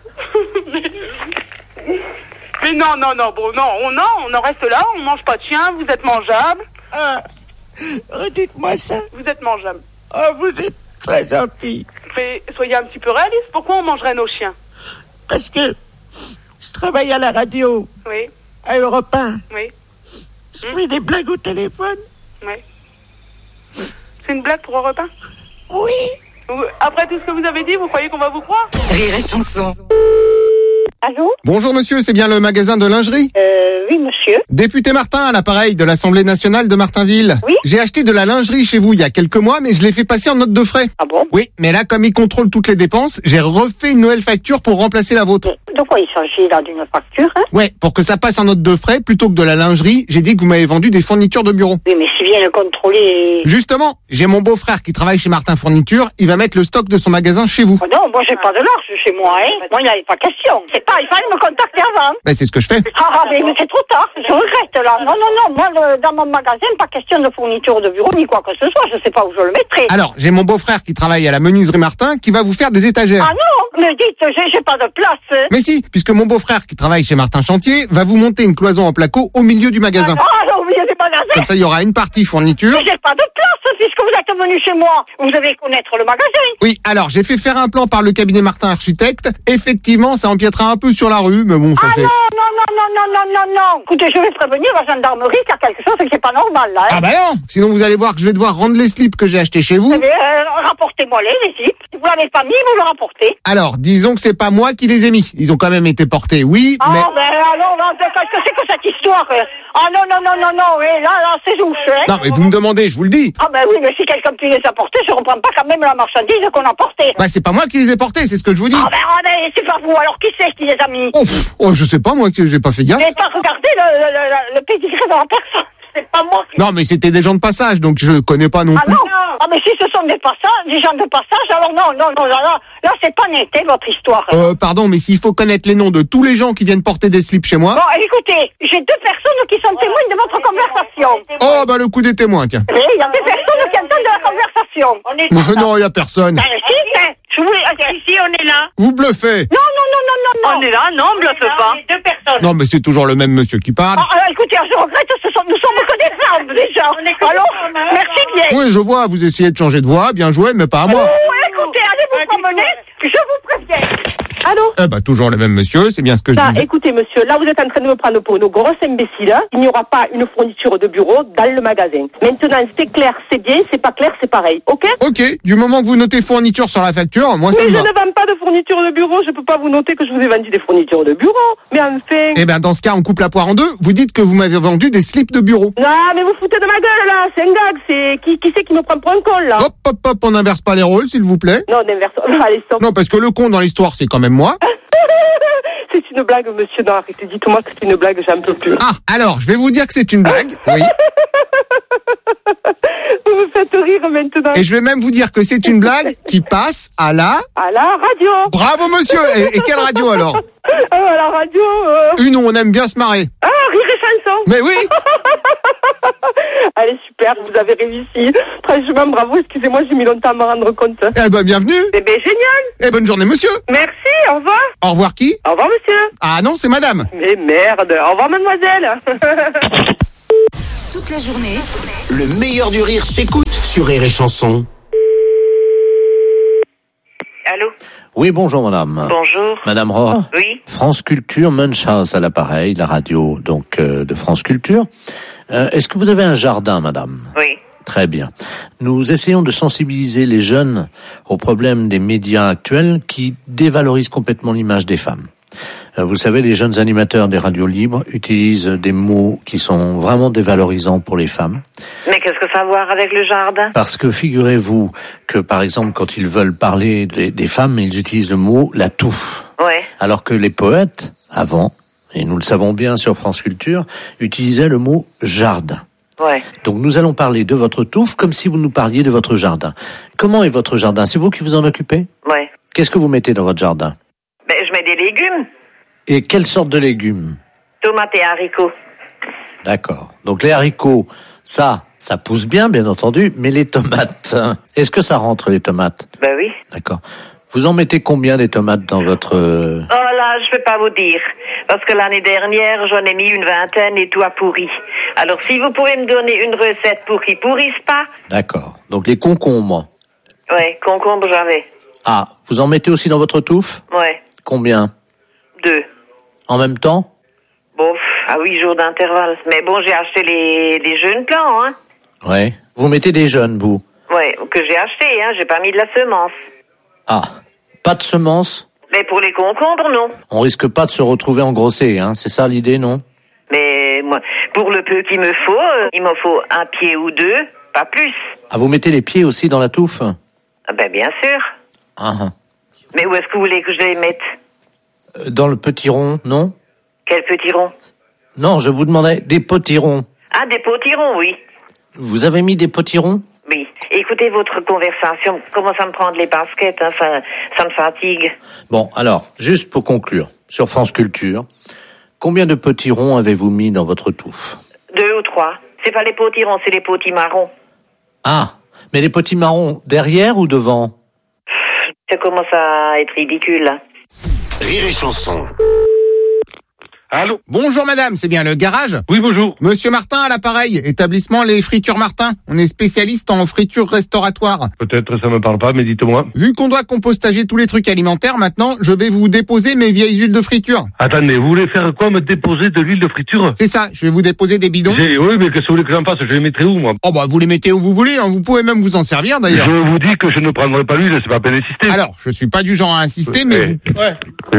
Mais non, bon, on en reste là, on mange pas de chien, vous êtes mangeable. Ah, redites-moi ça. Vous êtes mangeable. Oh, vous êtes très gentil. Mais soyez un petit peu réaliste, pourquoi on mangerait nos chiens? Parce que je travaille à la radio. Oui. À Europe 1. Oui. Je fais des blagues au téléphone. Oui. C'est une blague pour Europe 1? Oui. Après tout ce que vous avez dit, vous croyez qu'on va vous croire? Rire et chanson. Allô? Bonjour monsieur, c'est bien le magasin de lingerie? Oui monsieur. Député Martin à l'appareil de l'Assemblée nationale de Martinville. Oui. J'ai acheté de la lingerie chez vous il y a quelques mois, mais je l'ai fait passer en note de frais. Ah bon? Oui, mais là, comme ils contrôlent toutes les dépenses, j'ai refait une nouvelle facture pour remplacer la vôtre. De quoi il s'agit là, d'une facture, hein? Ouais, pour que ça passe en note de frais, plutôt que de la lingerie, j'ai dit que vous m'avez vendu des fournitures de bureau. Oui, mais s'ils viennent contrôler... Justement, j'ai mon beau-frère qui travaille chez Martin Fourniture, il va mettre le stock de son magasin chez vous. Oh non, moi j'ai pas de large chez moi, hein. Moi, il n'y avait pas question. C'est pas, il fallait me contacter avant. Ben, c'est ce que je fais. Ah, mais c'est trop tard. Je regrette, là. Non. Moi, dans mon magasin, pas question de fourniture de bureau, ni quoi que ce soit. Je sais pas où je le mettrai. Alors, j'ai mon beau-frère qui travaille à la menuiserie Martin qui va vous faire des étagères. Ah non, mais dites, j'ai pas de place. Mais si, puisque mon beau-frère qui travaille chez Martin Chantier va vous monter une cloison en placo au milieu du magasin. Ah, au milieu du magasin. Comme ça, il y aura une partie fourniture. Mais j'ai pas de place, puisque vous êtes venu chez moi. Vous devez connaître le magasin. Oui, alors, j'ai fait faire un plan par le cabinet Martin Architecte. Effectivement, ça empiétera un peu sur la rue, mais bon, ça c'est... Non. Écoutez, je vais prévenir la gendarmerie qu'il y a quelque chose qui est pas normal, là. Hein. Ah bah non, sinon vous allez voir que je vais devoir rendre les slips que j'ai achetés chez vous. Rapportez-moi les slips. Si vous l'avez pas mis, vous le rapportez. Alors, disons que c'est pas moi qui les ai mis. Ils ont quand même été portés, oui, mais... mais... Ah ben alors, qu'est-ce que c'est que cette histoire? Ah non, et là, c'est louche, hein. Non, mais vous me demandez, je vous le dis. Ah ben oui, mais si quelqu'un qui les a portés, je reprends pas quand même la marchandise qu'on a portée. Bah c'est pas moi qui les ai portés, c'est ce que je vous dis. Ah ben c'est pas vous, alors qui c'est qui les a mis? Oh, je sais pas, moi, que j'ai pas fait gaffe. Vous n'avez pas regardé le pédigré de la personne? C'est pas moi qui... Non, mais c'était des gens de passage, donc je connais pas non plus. Ah mais si ce sont des gens de passage, alors non, là c'est pas net, votre histoire. Pardon, mais s'il faut connaître les noms de tous les gens qui viennent porter des slips chez moi... Bon, écoutez, j'ai 2 personnes qui sont témoins de votre conversation. Oh, bah le coup des témoins, tiens. Oui, il y a 2 personnes qui entendent de la conversation. Non, il y a personne. Ici, on est là. Vous bluffez. Non. On est là, non, on bluffe pas. 2 personnes. Non, mais c'est toujours le même monsieur qui parle. Écoutez, je regrette, nous sommes que des femmes, déjà. Alors, merci bien. Oui, je vois, vous essayez de changer de voix, bien joué, mais pas à moi. Écoutez, allez vous promener, je vous préviens. Allô? Eh ben, toujours le même monsieur, c'est bien ce que je disais. Écoutez, monsieur, là, vous êtes en train de me prendre pour une grosse imbécile. Il n'y aura pas une fourniture de bureau dans le magasin. Maintenant, c'est clair, c'est bien, c'est pas clair, c'est pareil, ok? Ok, du moment que vous notez fourniture sur la facture, moi ça me va. Mais je ne vends pas de fourniture de bureau, je peux pas vous noter que je vous ai vendu des fournitures de bureau. Mais enfin... Eh ben, dans ce cas, on coupe la poire en deux, vous dites que vous m'avez vendu des slips de bureau. Non, mais vous foutez de ma gueule, là, c'est un gag, c'est... Qui c'est qui me prend pour un con, là? Hop, on n'inverse pas les rôles, s'il vous plaît. Non, n'inverse... Allez, stop. Non, parce que le con dans l'histoire, c'est quand même moi. C'est une blague, monsieur. Non, arrêtez, dites-moi que c'est une blague, j'en peux plus. Ah, alors, je vais vous dire que c'est une blague, oui. Vous me faites rire. rire maintenant. Et je vais même vous dire que c'est une blague qui passe à la radio. Bravo monsieur. Et quelle radio alors? À la radio. Une où on aime bien se marrer. Ah, Rire et Chanson. Mais oui. Allez, super, vous avez réussi. Franchement, bravo, excusez-moi, j'ai mis longtemps à me rendre compte. Eh ben, bienvenue. Eh ben, génial. Et bonne journée, monsieur. Merci, au revoir. Au revoir qui? Au revoir, monsieur. Ah non, c'est madame. Mais merde, au revoir, mademoiselle. Toute la journée, Le meilleur du rire s'écoute sur Rire et Chanson. Allô? Oui, bonjour madame. Bonjour. Madame Rohr. Oui. France Culture, Munchhouse à l'appareil, la radio donc de France Culture. Est-ce que vous avez un jardin, madame? Oui. Très bien. Nous essayons de sensibiliser les jeunes aux problèmes des médias actuels qui dévalorisent complètement l'image des femmes. Vous savez, les jeunes animateurs des radios libres utilisent des mots qui sont vraiment dévalorisants pour les femmes. Mais qu'est-ce que ça a à voir avec le jardin? Parce que figurez-vous que, par exemple, quand ils veulent parler des femmes, ils utilisent le mot « la touffe ». Ouais. Alors que les poètes, avant, et nous le savons bien sur France Culture, utilisaient le mot « jardin ». Ouais. Donc nous allons parler de votre touffe comme si vous nous parliez de votre jardin. Comment est votre jardin? C'est vous qui vous en occupez? Ouais. Qu'est-ce que vous mettez dans votre jardin? Ben, je mets des légumes. Et quelle sorte de légumes? Tomates et haricots. D'accord. Donc les haricots, ça pousse bien entendu, mais les tomates, est-ce que ça rentre les tomates? Ben oui. D'accord. Vous en mettez combien des tomates dans votre... Oh là, je peux pas vous dire. Parce que l'année dernière, j'en ai mis une vingtaine et tout a pourri. Alors si vous pouvez me donner une recette pour qu'ils pourrissent pas. D'accord. Donc les concombres. Ouais, concombre j'avais. Ah, vous en mettez aussi dans votre touffe? Ouais. Combien? 2. En même temps? Bon, à 8 jours d'intervalle. Mais bon, j'ai acheté les jeunes plants, hein. Ouais. Vous mettez des jeunes, vous? Ouais, que j'ai acheté, hein. J'ai pas mis de la semence. Ah, pas de semences? Mais pour les concombres, non. On risque pas de se retrouver engrossé, hein. C'est ça l'idée, non? Mais moi, pour le peu qu'il me faut, il m'en faut un pied ou deux, pas plus. Ah, vous mettez les pieds aussi dans la touffe? Ah ben bien sûr. Ah. Mais où est-ce que vous voulez que je les mette? Dans le petit rond, non? Quel petit rond? Non, je vous demandais des potirons. Ah, des potirons, oui. Vous avez mis des potirons? Oui. Écoutez votre conversation, commence à me prendre les baskets, hein, ça me fatigue. Bon, alors, juste pour conclure, sur France Culture, combien de potirons avez-vous mis dans votre touffe? 2 ou 3. C'est pas les potirons, c'est les potimarrons. Ah, mais les potimarrons, derrière ou devant? Ça commence à être ridicule, là. Rire et Chanson. Allô? Bonjour madame, c'est bien le garage? Oui, bonjour. Monsieur Martin à l'appareil, établissement Les Fritures Martin. On est spécialiste en fritures restauratoires. Peut-être ça me parle pas, mais dites-moi. Vu qu'on doit compostager tous les trucs alimentaires, maintenant, je vais vous déposer mes vieilles huiles de friture. Attendez, vous voulez faire quoi, me déposer de l'huile de friture? C'est ça, je vais vous déposer des bidons. Oui, mais qu'est-ce que vous voulez que j'en fasse? Je les mettrai où, moi? Oh bah, vous les mettez où vous voulez, hein. Vous pouvez même vous en servir d'ailleurs. Je vous dis que je ne prendrai pas l'huile, c'est pas la peine d'insister. Alors, je suis pas du genre à insister, mais vous... Ouais.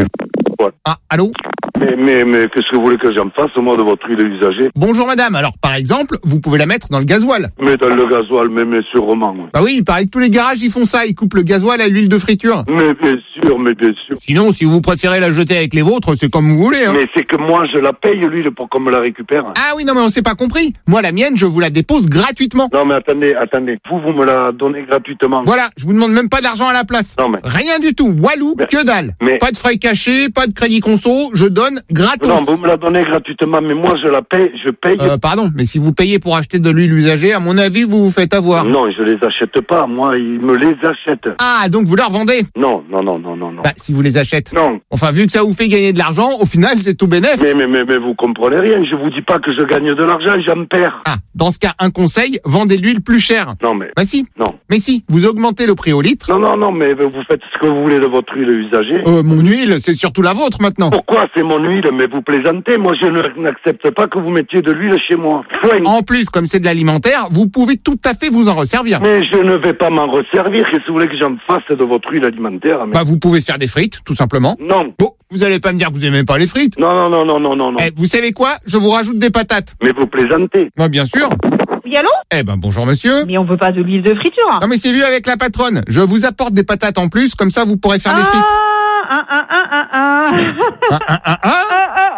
Ah, allô? Mais qu'est-ce que vous voulez que j'en fasse, moi, de votre huile usagée? Bonjour madame, alors par exemple, vous pouvez la mettre dans le gasoil. Mais dans le gasoil, mais sûrement. Bah oui, il paraît que tous les garages ils font ça, ils coupent le gasoil à l'huile de friture. Mais bien sûr. Sinon, si vous préférez la jeter avec les vôtres, c'est comme vous voulez, hein. Mais c'est que moi, je la paye, l'huile, pour qu'on me la récupère. Ah oui, non mais on s'est pas compris. Moi, la mienne, je vous la dépose gratuitement. Non mais attendez. Vous me la donnez gratuitement. Voilà, je vous demande même pas d'argent à la place. Non mais... Rien du tout, walou, que dalle. Mais... Pas de frais cachés, pas de crédit conso, je donne gratos. Non, vous me la donnez gratuitement, mais moi je la paye, je paye. Pardon, mais si vous payez pour acheter de l'huile usagée, à mon avis, vous vous faites avoir. Non, je les achète pas, moi, ils me les achètent. Ah, donc vous leur vendez? Non. Bah, si vous les achetez. Non. Enfin, vu que ça vous fait gagner de l'argent, au final, c'est tout bénef. Mais vous comprenez rien, je vous dis pas que je gagne de l'argent, j'en perds. Ah, dans ce cas, un conseil, vendez de l'huile plus chère. Non, mais... Bah si. Non. Mais si, vous augmentez le prix au litre. Non, mais vous faites ce que vous voulez de votre huile usagée. Mon huile, c'est surtout la vôtre maintenant. Pourquoi c'est mon huile? Mais vous plaisantez, moi je n'accepte pas que vous mettiez de l'huile chez moi. En plus, comme c'est de l'alimentaire, vous pouvez tout à fait vous en resservir. Mais je ne vais pas m'en resservir, qu'est-ce que vous voulez que j'en fasse de votre huile alimentaire? Bah vous pouvez se faire des frites, tout simplement. Non. Bon, vous allez pas me dire que vous aimez pas les frites. Non. Vous savez quoi? Je vous rajoute des patates. Mais vous plaisantez. Bah bien sûr. Oui, allô? Eh ben bonjour monsieur. Mais on veut pas de l'huile de friture. Non mais c'est vu avec la patronne. Je vous apporte des patates en plus, comme ça vous pourrez faire des frites.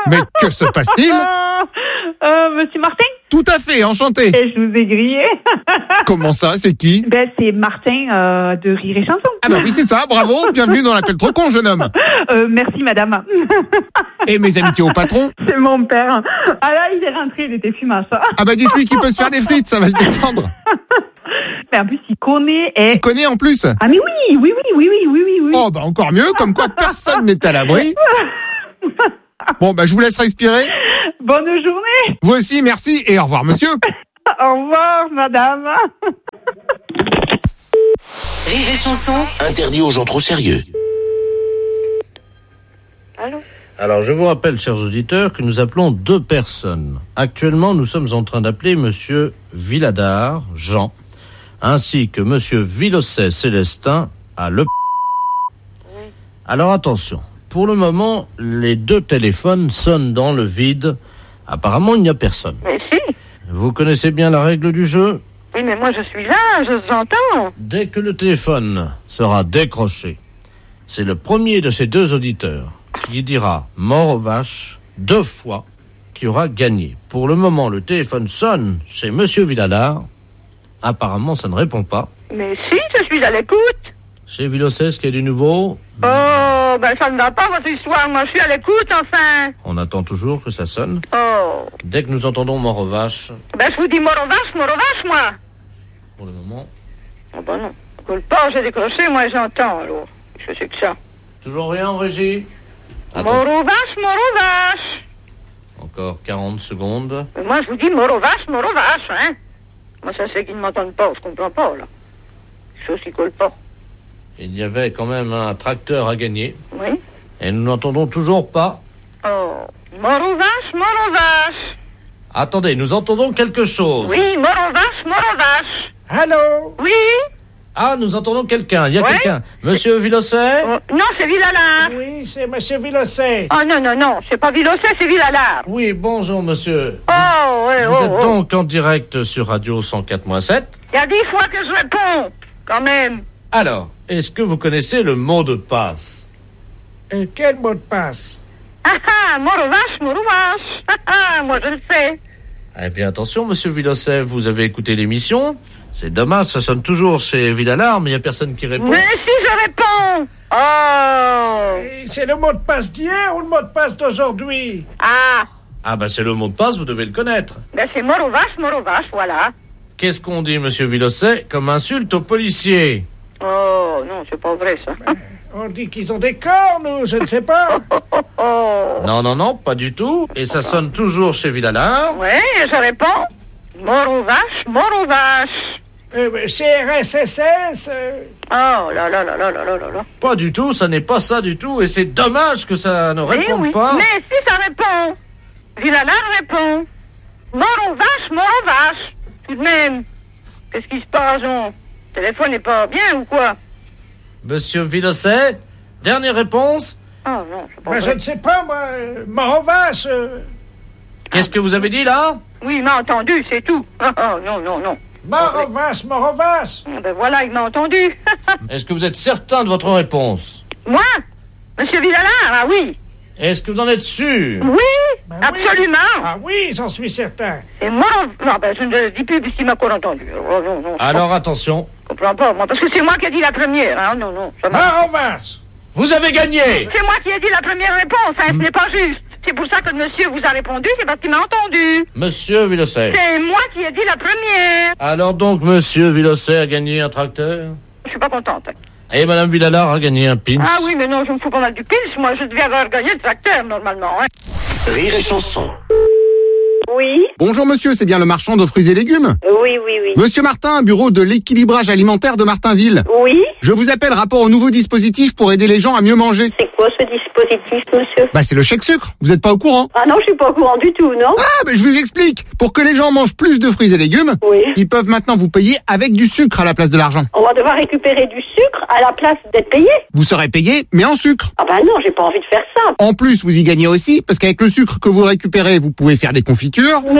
Mais que se passe-t-il? Monsieur Martin? Tout à fait, enchanté. Et je vous ai grillé. Comment ça, c'est qui? C'est Martin de Rire et Chanson. Ah bah oui, c'est ça, bravo, bienvenue dans l'appel trop con, jeune homme. Merci madame. Et mes amitiés au patron? C'est mon père. Ah là, il est rentré, il était fumasse. Ah bah dites-lui qu'il peut se faire des frites, ça va le détendre. Mais en plus, il connaît. Il connaît en plus? Ah mais oui. Oh bah encore mieux, comme quoi personne n'est à l'abri. Bon bah je vous laisse respirer. Bonne journée. Vous aussi, merci et au revoir monsieur. Au revoir madame. Rire et Chanson. Interdit aux gens trop sérieux. Allô? Alors, je vous rappelle, chers auditeurs, que nous appelons 2 personnes. Actuellement, nous sommes en train d'appeler monsieur Villadard, Jean, ainsi que monsieur Villosset, Célestin, à Le... Oui. Alors, attention. Pour le moment, les 2 téléphones sonnent dans le vide. Apparemment, il n'y a personne. Mais si. Vous connaissez bien la règle du jeu? Oui, mais moi, je suis là, je vous entends. Dès que le téléphone sera décroché, c'est le premier de ces 2 auditeurs qui dira mort aux vaches 2 fois qui aura gagné. Pour le moment, le téléphone sonne chez monsieur Villadard. Apparemment, ça ne répond pas. Mais si, je suis à l'écoute. Chez Villosset, ce qu'il y a du nouveau? Oh, ben ça ne va pas, votre histoire. Moi, je suis à l'écoute, enfin. On attend toujours que ça sonne. Oh. Dès que nous entendons mort aux vaches... Ben, je vous dis mort aux vaches, moi. Pour le moment... Oh, ben non. Coule pas, j'ai décroché, moi, j'entends, alors. Je sais que ça. Toujours rien, Régie? Mort aux vaches. Encore 40 secondes. Mais moi, je vous dis mort aux vaches, hein. Moi, ça c'est qu'ils ne m'entendent pas, je comprends pas, là. Chose qui colle pas. Il y avait quand même un tracteur à gagner. Oui. Et nous n'entendons toujours pas. Oh. Mort aux vaches. Attendez, nous entendons quelque chose. Oui, mort aux vaches. Allô? Oui. Ah, nous entendons quelqu'un. Il y a quelqu'un. Monsieur Villosset? Non, c'est Villalard. Oui, c'est monsieur Villosset. Oh non, c'est pas Villosset, c'est Villalard. Oui, bonjour monsieur. Vous êtes donc en direct sur Radio 104.7. Il y a 10 fois que je réponds, quand même. Alors, est-ce que vous connaissez le mot de passe? Quel mot de passe? Mort aux vaches. Moi je le sais. Eh bien attention monsieur Villosset, vous avez écouté l'émission. C'est dommage, ça sonne toujours chez Villalard, mais il n'y a personne qui répond. Mais si je réponds. Oh. C'est le mot de passe d'hier ou le mot de passe d'aujourd'hui? Ah ben c'est le mot de passe, vous devez le connaître. Ben c'est mort aux vaches, voilà. Qu'est-ce qu'on dit, monsieur Villosset, comme insulte aux policiers? Oh, non, c'est pas vrai, ça. On dit qu'ils ont des cornes, ou je ne sais pas. Non, pas du tout. Et ça sonne toujours chez Villalard. Oui, je réponds. Mort aux vaches. CRSSS. Oh là là. Pas du tout, ça n'est pas ça du tout. Et c'est dommage que ça ne réponde pas. Mais si ça répond. Villalard répond. Mort aux vaches. Tout de même. Qu'est-ce qui se passe, Le téléphone n'est pas bien ou quoi? Monsieur Villosset, dernière réponse. Oh non, c'est pas vrai. Je ne sais pas, moi. Mort aux vaches. Qu'est-ce que vous avez dit là? Oui, il m'a entendu, c'est tout. Oh, non. Mort aux vaches. Ben voilà, il m'a entendu. Est-ce que vous êtes certain de votre réponse? Moi? Monsieur Villalard, oui. Est-ce que vous en êtes sûr? Oui, absolument. Oui. Ah oui, j'en suis certain. Et moi, je ne le dis plus puisqu'il m'a encore entendu. Oh, non. Alors attention. Je comprends pas, moi, parce que c'est moi qui ai dit la première. Hein. Non. Mort aux vaches. Vous avez gagné. C'est moi qui ai dit la première réponse, hein. Ce n'est pas juste. C'est pour ça que le monsieur vous a répondu, c'est parce qu'il m'a entendu. Monsieur Villosset. C'est moi qui ai dit la première. Alors donc, monsieur Villosset a gagné un tracteur? Je suis pas contente. Et madame Villalard a gagné un pins? Ah oui, mais non, je me fous pas mal du pins. Moi, je devais avoir gagné le tracteur, normalement. Hein. Rire et Chanson. Oui. Bonjour monsieur, c'est bien le marchand de fruits et légumes? Oui. Monsieur Martin, bureau de l'équilibrage alimentaire de Martinville. Oui. Je vous appelle rapport au nouveau dispositif pour aider les gens à mieux manger. C'est quoi ce dispositif, monsieur? C'est le chèque sucre. Vous n'êtes pas au courant? Ah non, je suis pas au courant du tout, non? Je vous explique. Pour que les gens mangent plus de fruits et légumes, ils peuvent maintenant vous payer avec du sucre à la place de l'argent. On va devoir récupérer du sucre à la place d'être payé? Vous serez payé, mais en sucre. Ah non, j'ai pas envie de faire ça. En plus, vous y gagnez aussi, parce qu'avec le sucre que vous récupérez, vous pouvez faire des confitures. Monsieur,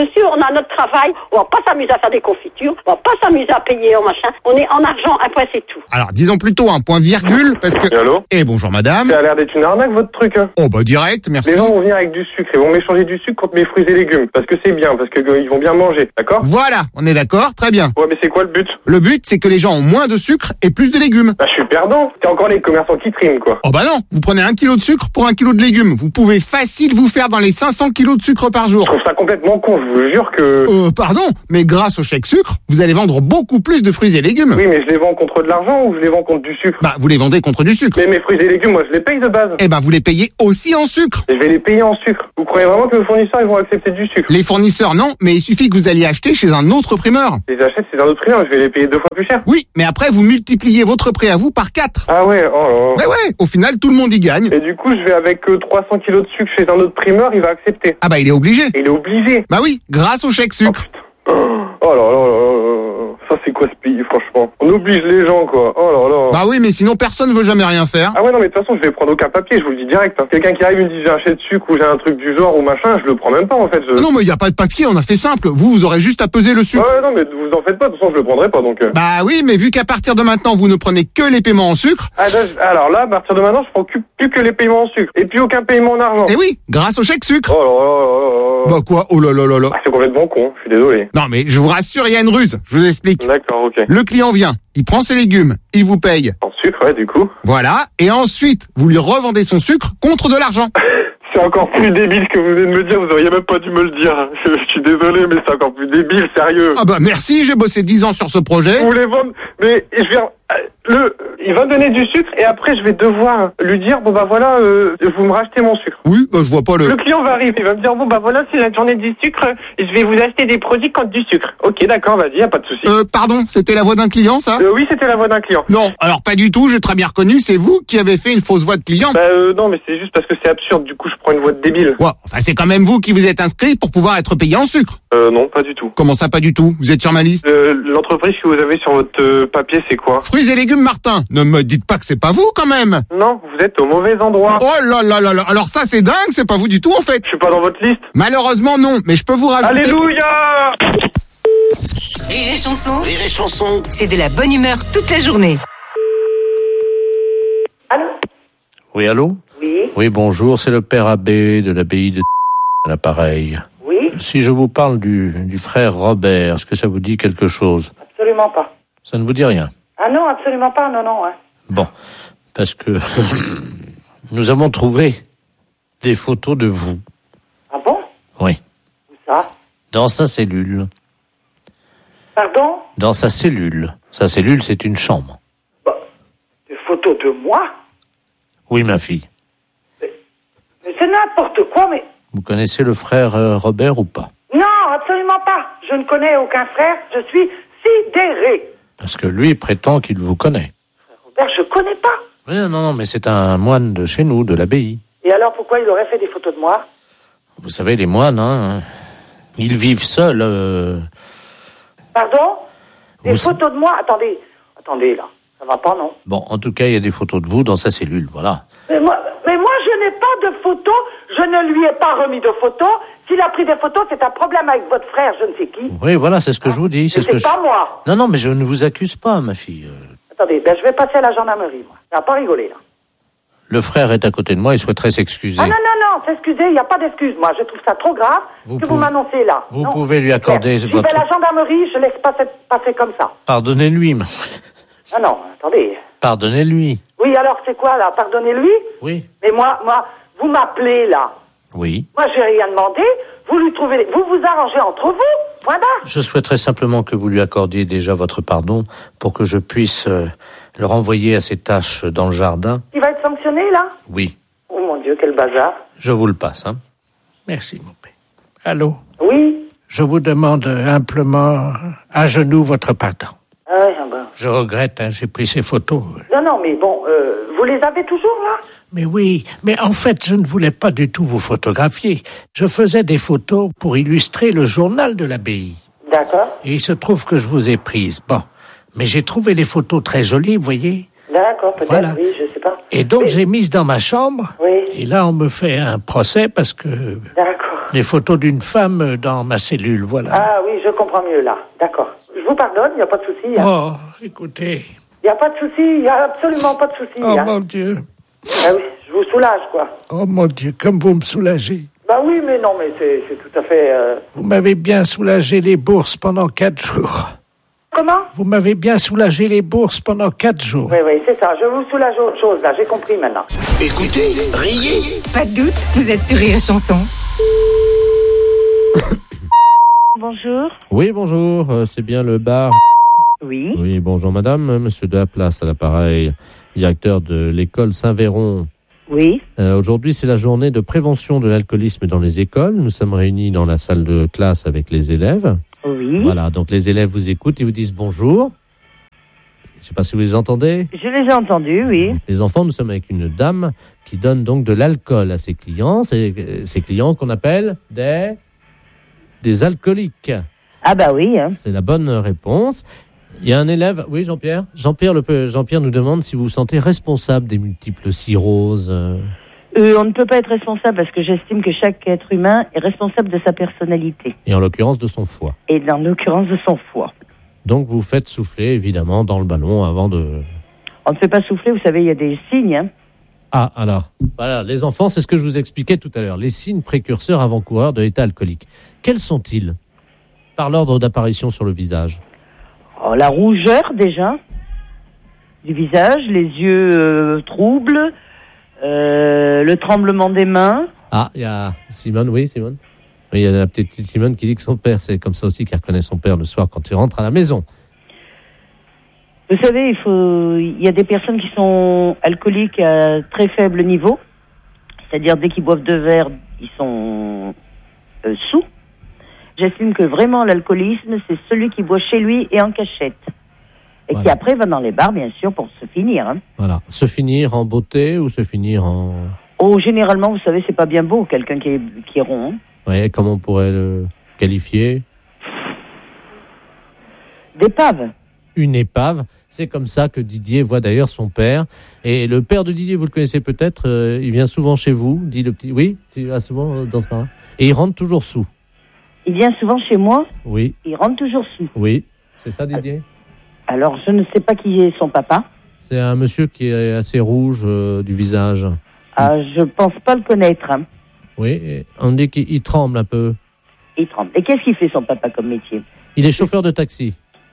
monsieur, on a notre travail. On va pas s'amuser à faire des confitures. On va pas s'amuser à payer en machin. On est en argent, un point, c'est tout. Alors, disons plutôt un point virgule, parce que... Allô ? Eh, bonjour madame. Ça a l'air d'être une arnaque, votre truc, hein. Oh, bah, direct, merci. Les gens vont venir avec du sucre, ils vont m'échanger du sucre contre mes fruits et légumes. Parce que c'est bien, parce que ils vont bien manger, d'accord ? Voilà, on est d'accord, très bien. Ouais, mais c'est quoi le but ? Le but, c'est que les gens ont moins de sucre et plus de légumes. Bah, je suis perdant. C'est encore les commerçants qui triment, quoi. Oh bah non, vous prenez 1 kilo de sucre pour 1 kilo de légumes. Vous pouvez facile vous faire dans les 500 kilos de sucre par jour. Je trouve ça complètement con, je vous jure que... Pardon, mais grâce au chèque sucre, vous allez vendre beaucoup plus de fruits et légumes. Oui, mais je les vends contre de l'argent ou je les vends contre du sucre ? Bah, vous les vendez contre du sucre. Mais mes fruits et légumes, moi, je les paye de base. Eh ben, vous les payez aussi en sucre. Et je vais les payer en sucre. Vous croyez vraiment que les fournisseurs, ils vont accepter du sucre ? Les fournisseurs, non, mais il suffit que vous alliez acheter chez un autre primeur. Je les achète chez un autre primeur, je vais les payer 2 fois plus cher. Oui, mais après, vous multipliez votre prix à vous par 4. Ah ouais, oh là là. Mais ouais, au final, tout le monde y gagne. Et du coup, je vais avec 300 kilos de sucre chez un autre primeur, il va accepter. Ah bah, il est obligé. Il est obligé. Bah oui, grâce au chèque sucre. Oh là là là là. Ça, c'est quoi ce pays, franchement ? On oblige les gens, quoi. Oh là là. Bah oui, mais sinon, personne veut jamais rien faire. Ah ouais, non, mais de toute façon, je vais prendre aucun papier, je vous le dis direct. Hein. Quelqu'un qui arrive, il me dit j'ai un chèque de sucre ou j'ai un truc du genre ou machin, je le prends même pas, en fait. Non, mais il n'y a pas de papier, on a fait simple. Vous aurez juste à peser le sucre. Ouais, non, mais vous en faites pas, de toute façon, je le prendrai pas, donc... Bah oui, mais vu qu'à partir de maintenant, vous ne prenez que les paiements en sucre... Alors là, à partir de maintenant, je prends plus que les paiements en sucre. Et puis aucun paiement en argent. Eh oui, grâce au chèque sucre. Oh là là là là. Bah quoi ? Oh là là là là. Ah, c'est complètement con, je suis désolé. Non, mais je vous rassure, il y a une ruse. Je vous explique. D'accord, ok. Le client vient, il prend ses légumes, il vous paye. En sucre, ouais, du coup. Voilà, et ensuite, vous lui revendez son sucre contre de l'argent. C'est encore plus débile ce que vous venez de me dire, vous auriez même pas dû me le dire. Je suis désolé, mais c'est encore plus débile, sérieux. Ah bah merci, j'ai bossé 10 ans sur ce projet. Vous voulez vendre... Mais je vais... Il va me donner du sucre et après je vais devoir lui dire bon bah voilà vous me rachetez mon sucre. Oui, bah je vois pas le... Le client va arriver, il va me dire bon bah voilà c'est la journée du sucre, je vais vous acheter des produits contre du sucre. Ok d'accord, vas-y, y a pas de souci. Pardon, c'était la voix d'un client ça ? Oui, c'était la voix d'un client. Non, alors pas du tout, j'ai très bien reconnu, c'est vous qui avez fait une fausse voix de client. Bah non mais c'est juste parce que c'est absurde, du coup je prends une voix de débile. Ouais, enfin c'est quand même vous qui vous êtes inscrit pour pouvoir être payé en sucre. Non, pas du tout. Comment ça pas du tout ? Vous êtes sur ma liste ? L'entreprise que vous avez sur votre papier c'est quoi ? Fruits et légumes Martin. Ne me dites pas que c'est pas vous quand même. Non, vous êtes au mauvais endroit. Oh là là là là, alors ça c'est dingue, c'est pas vous du tout en fait. Je suis pas dans votre liste. Malheureusement non, mais je peux vous rajouter... Alléluia. Rire et chanson. Rire et chanson. C'est de la bonne humeur toute la journée. Allô ? Oui, allô ? Oui. Oui, bonjour, c'est le père abbé de l'abbaye de à l'appareil. Oui. Si je vous parle du frère Robert, est-ce que ça vous dit quelque chose ? Absolument pas. Ça ne vous dit rien ? Ah non, absolument pas, non, non. Hein. Bon, parce que nous avons trouvé des photos de vous. Ah bon ? Oui. Où ça ? Dans sa cellule. Pardon ? Dans sa cellule. Sa cellule, c'est une chambre. Bah, des photos de moi ? Oui, ma fille. Mais c'est n'importe quoi, mais... Vous connaissez le frère Robert ou pas ? Non, absolument pas. Je ne connais aucun frère, je suis sidéré. Parce que lui prétend qu'il vous connaît. Robert, je connais pas. Oui, non, mais c'est un moine de chez nous, de l'abbaye. Et alors, pourquoi il aurait fait des photos de moi ? Vous savez, les moines, hein, ils vivent seuls. Pardon ? Des photos de moi ? Attendez, là. Ça va pas, non ? Bon, en tout cas, il y a des photos de vous dans sa cellule, voilà. Mais moi, je n'ai pas de photos. Je ne lui ai pas remis de photos. S'il a pris des photos, c'est un problème avec votre frère, je ne sais qui. Oui, voilà, c'est ce que je vous dis. C'est pas moi. Non, mais je ne vous accuse pas, ma fille. Attendez, je vais passer à la gendarmerie, moi. Ça va pas rigoler, là. Le frère est à côté de moi, il souhaiterait s'excuser. Ah non, s'excuser, il n'y a pas d'excuse, moi. Je trouve ça trop grave vous m'annoncez là. Vous pouvez lui accorder votre... Je vais à la gendarmerie, je laisse pas passer comme ça. Pardonnez-lui. Ah non, attendez. Pardonnez-lui. Oui, alors c'est quoi, là ? Pardonnez-lui ? Oui. Mais moi, vous m'appelez, là. Oui. Moi, j'ai rien demandé. Vous lui trouvez... Vous vous arrangez entre vous. Voilà. Je souhaiterais simplement que vous lui accordiez déjà votre pardon pour que je puisse le renvoyer à ses tâches dans le jardin. Il va être sanctionné, là ? Oui. Oh mon Dieu, quel bazar. Je vous le passe, hein. Merci, mon père. Allô ? Oui. Je vous demande humblement à genoux votre pardon. Ah oui, ben. Je regrette, j'ai pris ces photos. Non, mais bon, vous les avez toujours, là ? Mais oui, mais en fait, je ne voulais pas du tout vous photographier. Je faisais des photos pour illustrer le journal de l'abbaye. D'accord. Et il se trouve que je vous ai prise. Bon, mais j'ai trouvé les photos très jolies, vous voyez ? D'accord, peut-être, voilà. Oui, je sais pas. Et donc, j'ai mise dans ma chambre. Oui. Et là, on me fait un procès parce que... D'accord. Les photos d'une femme dans ma cellule, voilà. Ah oui, je comprends mieux là. D'accord. Je vous pardonne, il n'y a pas de souci. Hein. Oh, écoutez. Il n'y a pas de souci, il n'y a absolument pas de souci. Oh hein. mon Dieu. Ah oui, je vous soulage, quoi. Oh mon Dieu, comme vous me soulagez. Bah oui, mais non, mais c'est tout à fait... Vous m'avez bien soulagé les bourses pendant 4 jours. Comment? Vous m'avez bien soulagé les bourses pendant 4 jours. Oui, c'est ça. Je vous soulage autre chose, là. J'ai compris maintenant. Écoutez, riez. Pas de doute, vous êtes sur Rire et Chanson. Bonjour. Oui, bonjour. C'est bien le bar. Oui. Oui, bonjour madame. Monsieur de la Place à l'appareil, directeur de l'école Saint-Véron. Oui. Aujourd'hui, c'est la journée de prévention de l'alcoolisme dans les écoles. Nous sommes réunis dans la salle de classe avec les élèves. Oui. Voilà, donc les élèves vous écoutent, ils vous disent bonjour. Je ne sais pas si vous les entendez. Je les ai entendus, oui. Les enfants, nous sommes avec une dame qui donne donc de l'alcool à ses clients. C'est ces clients qu'on appelle des alcooliques. Ah bah oui. Hein. C'est la bonne réponse. Il y a un élève, oui Jean-Pierre. Jean-Pierre nous demande si vous vous sentez responsable des multiples cirrhoses. On ne peut pas être responsable parce que j'estime que chaque être humain est responsable de sa personnalité. Et en l'occurrence de son foie. Et en l'occurrence de son foie. Donc vous faites souffler évidemment dans le ballon avant de... On ne fait pas souffler, vous savez, il y a des signes. Hein. Ah alors, voilà, les enfants, c'est ce que je vous expliquais tout à l'heure. Les signes précurseurs avant-coureurs de l'état alcoolique. Quels sont-ils? Par l'ordre d'apparition sur le visage. Oh, la rougeur déjà du visage, les yeux troubles, le tremblement des mains. Ah, il y a Simone, oui Simone. Oui, il y a la petite Simone qui dit que son père, c'est comme ça aussi qu'elle reconnaît son père le soir quand il rentre à la maison. Vous savez, il y a des personnes qui sont alcooliques à très faible niveau, c'est-à-dire dès qu'ils boivent 2 verres, ils sont sous. J'estime que vraiment l'alcoolisme, c'est celui qui boit chez lui et en cachette. Et qui après va dans les bars, bien sûr, pour se finir. Hein. Voilà. Se finir en beauté ou se finir en... Oh, généralement, vous savez, c'est pas bien beau, quelqu'un qui est rond. Hein. Oui, comment on pourrait le qualifier? D'épave. Une épave. C'est comme ça que Didier voit d'ailleurs son père. Et le père de Didier, vous le connaissez peut-être, il vient souvent chez vous, dit le petit... Oui, tu vas souvent dans ce bar. Et il rentre toujours sous. Il vient souvent chez moi. Oui. Il rentre toujours sous. Oui, c'est ça Didier. Alors, je ne sais pas qui est son papa. C'est un monsieur qui est assez rouge du visage. Ah, je pense pas le connaître. Hein. Oui, on dit qu'il tremble un peu. Il tremble. Et qu'est-ce qu'il fait son papa comme métier? Il est chauffeur de taxi.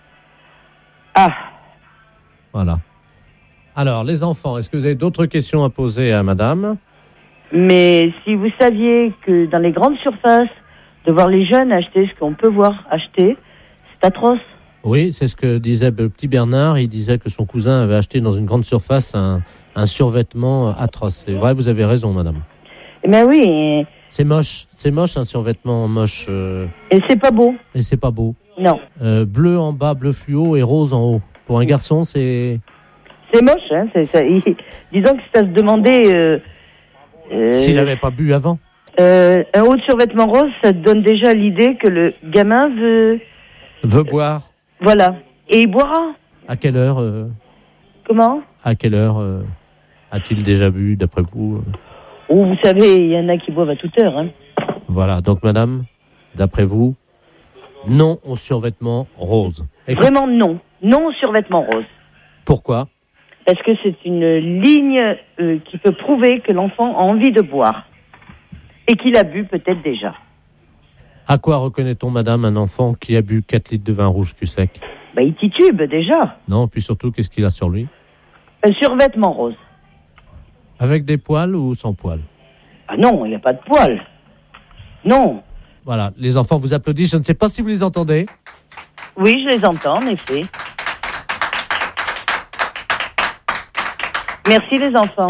Ah. Voilà. Alors, les enfants, est-ce que vous avez d'autres questions à poser à madame? Mais si vous saviez que dans les grandes surfaces, de voir les jeunes acheter ce qu'on peut voir acheter, c'est atroce. Oui, c'est ce que disait le petit Bernard. Il disait que son cousin avait acheté dans une grande surface un survêtement atroce. C'est vrai, vous avez raison, madame. Mais oui. C'est moche un survêtement moche. Et c'est pas beau. Et c'est pas beau. Non. Bleu en bas, bleu fluo et rose en haut. Pour un garçon, c'est... C'est moche, hein. Disons que ça se demandait... S'il n'avait pas bu avant. Un haut de survêtement rose, ça donne déjà l'idée que le gamin veut boire. Voilà. Et il boira. À quelle heure Comment? À quelle heure a-t-il déjà bu, d'après vous Oh, vous savez, il y en a qui boivent à toute heure. Hein. Voilà. Donc, madame, d'après vous, non au survêtement rose. Vraiment non. Non au survêtement rose. Pourquoi? Parce que c'est une ligne qui peut prouver que l'enfant a envie de boire. Et qu'il a bu peut-être déjà. À quoi reconnaît-on, madame, un enfant qui a bu 4 litres de vin rouge cul sec? Bah, il titube déjà. Non, puis surtout, qu'est-ce qu'il a sur lui? Un survêtement rose. Avec des poils ou sans poils? Ah non, il n'y a pas de poils. Non. Voilà, les enfants vous applaudissent. Je ne sais pas si vous les entendez. Oui, je les entends, en effet. Merci, les enfants.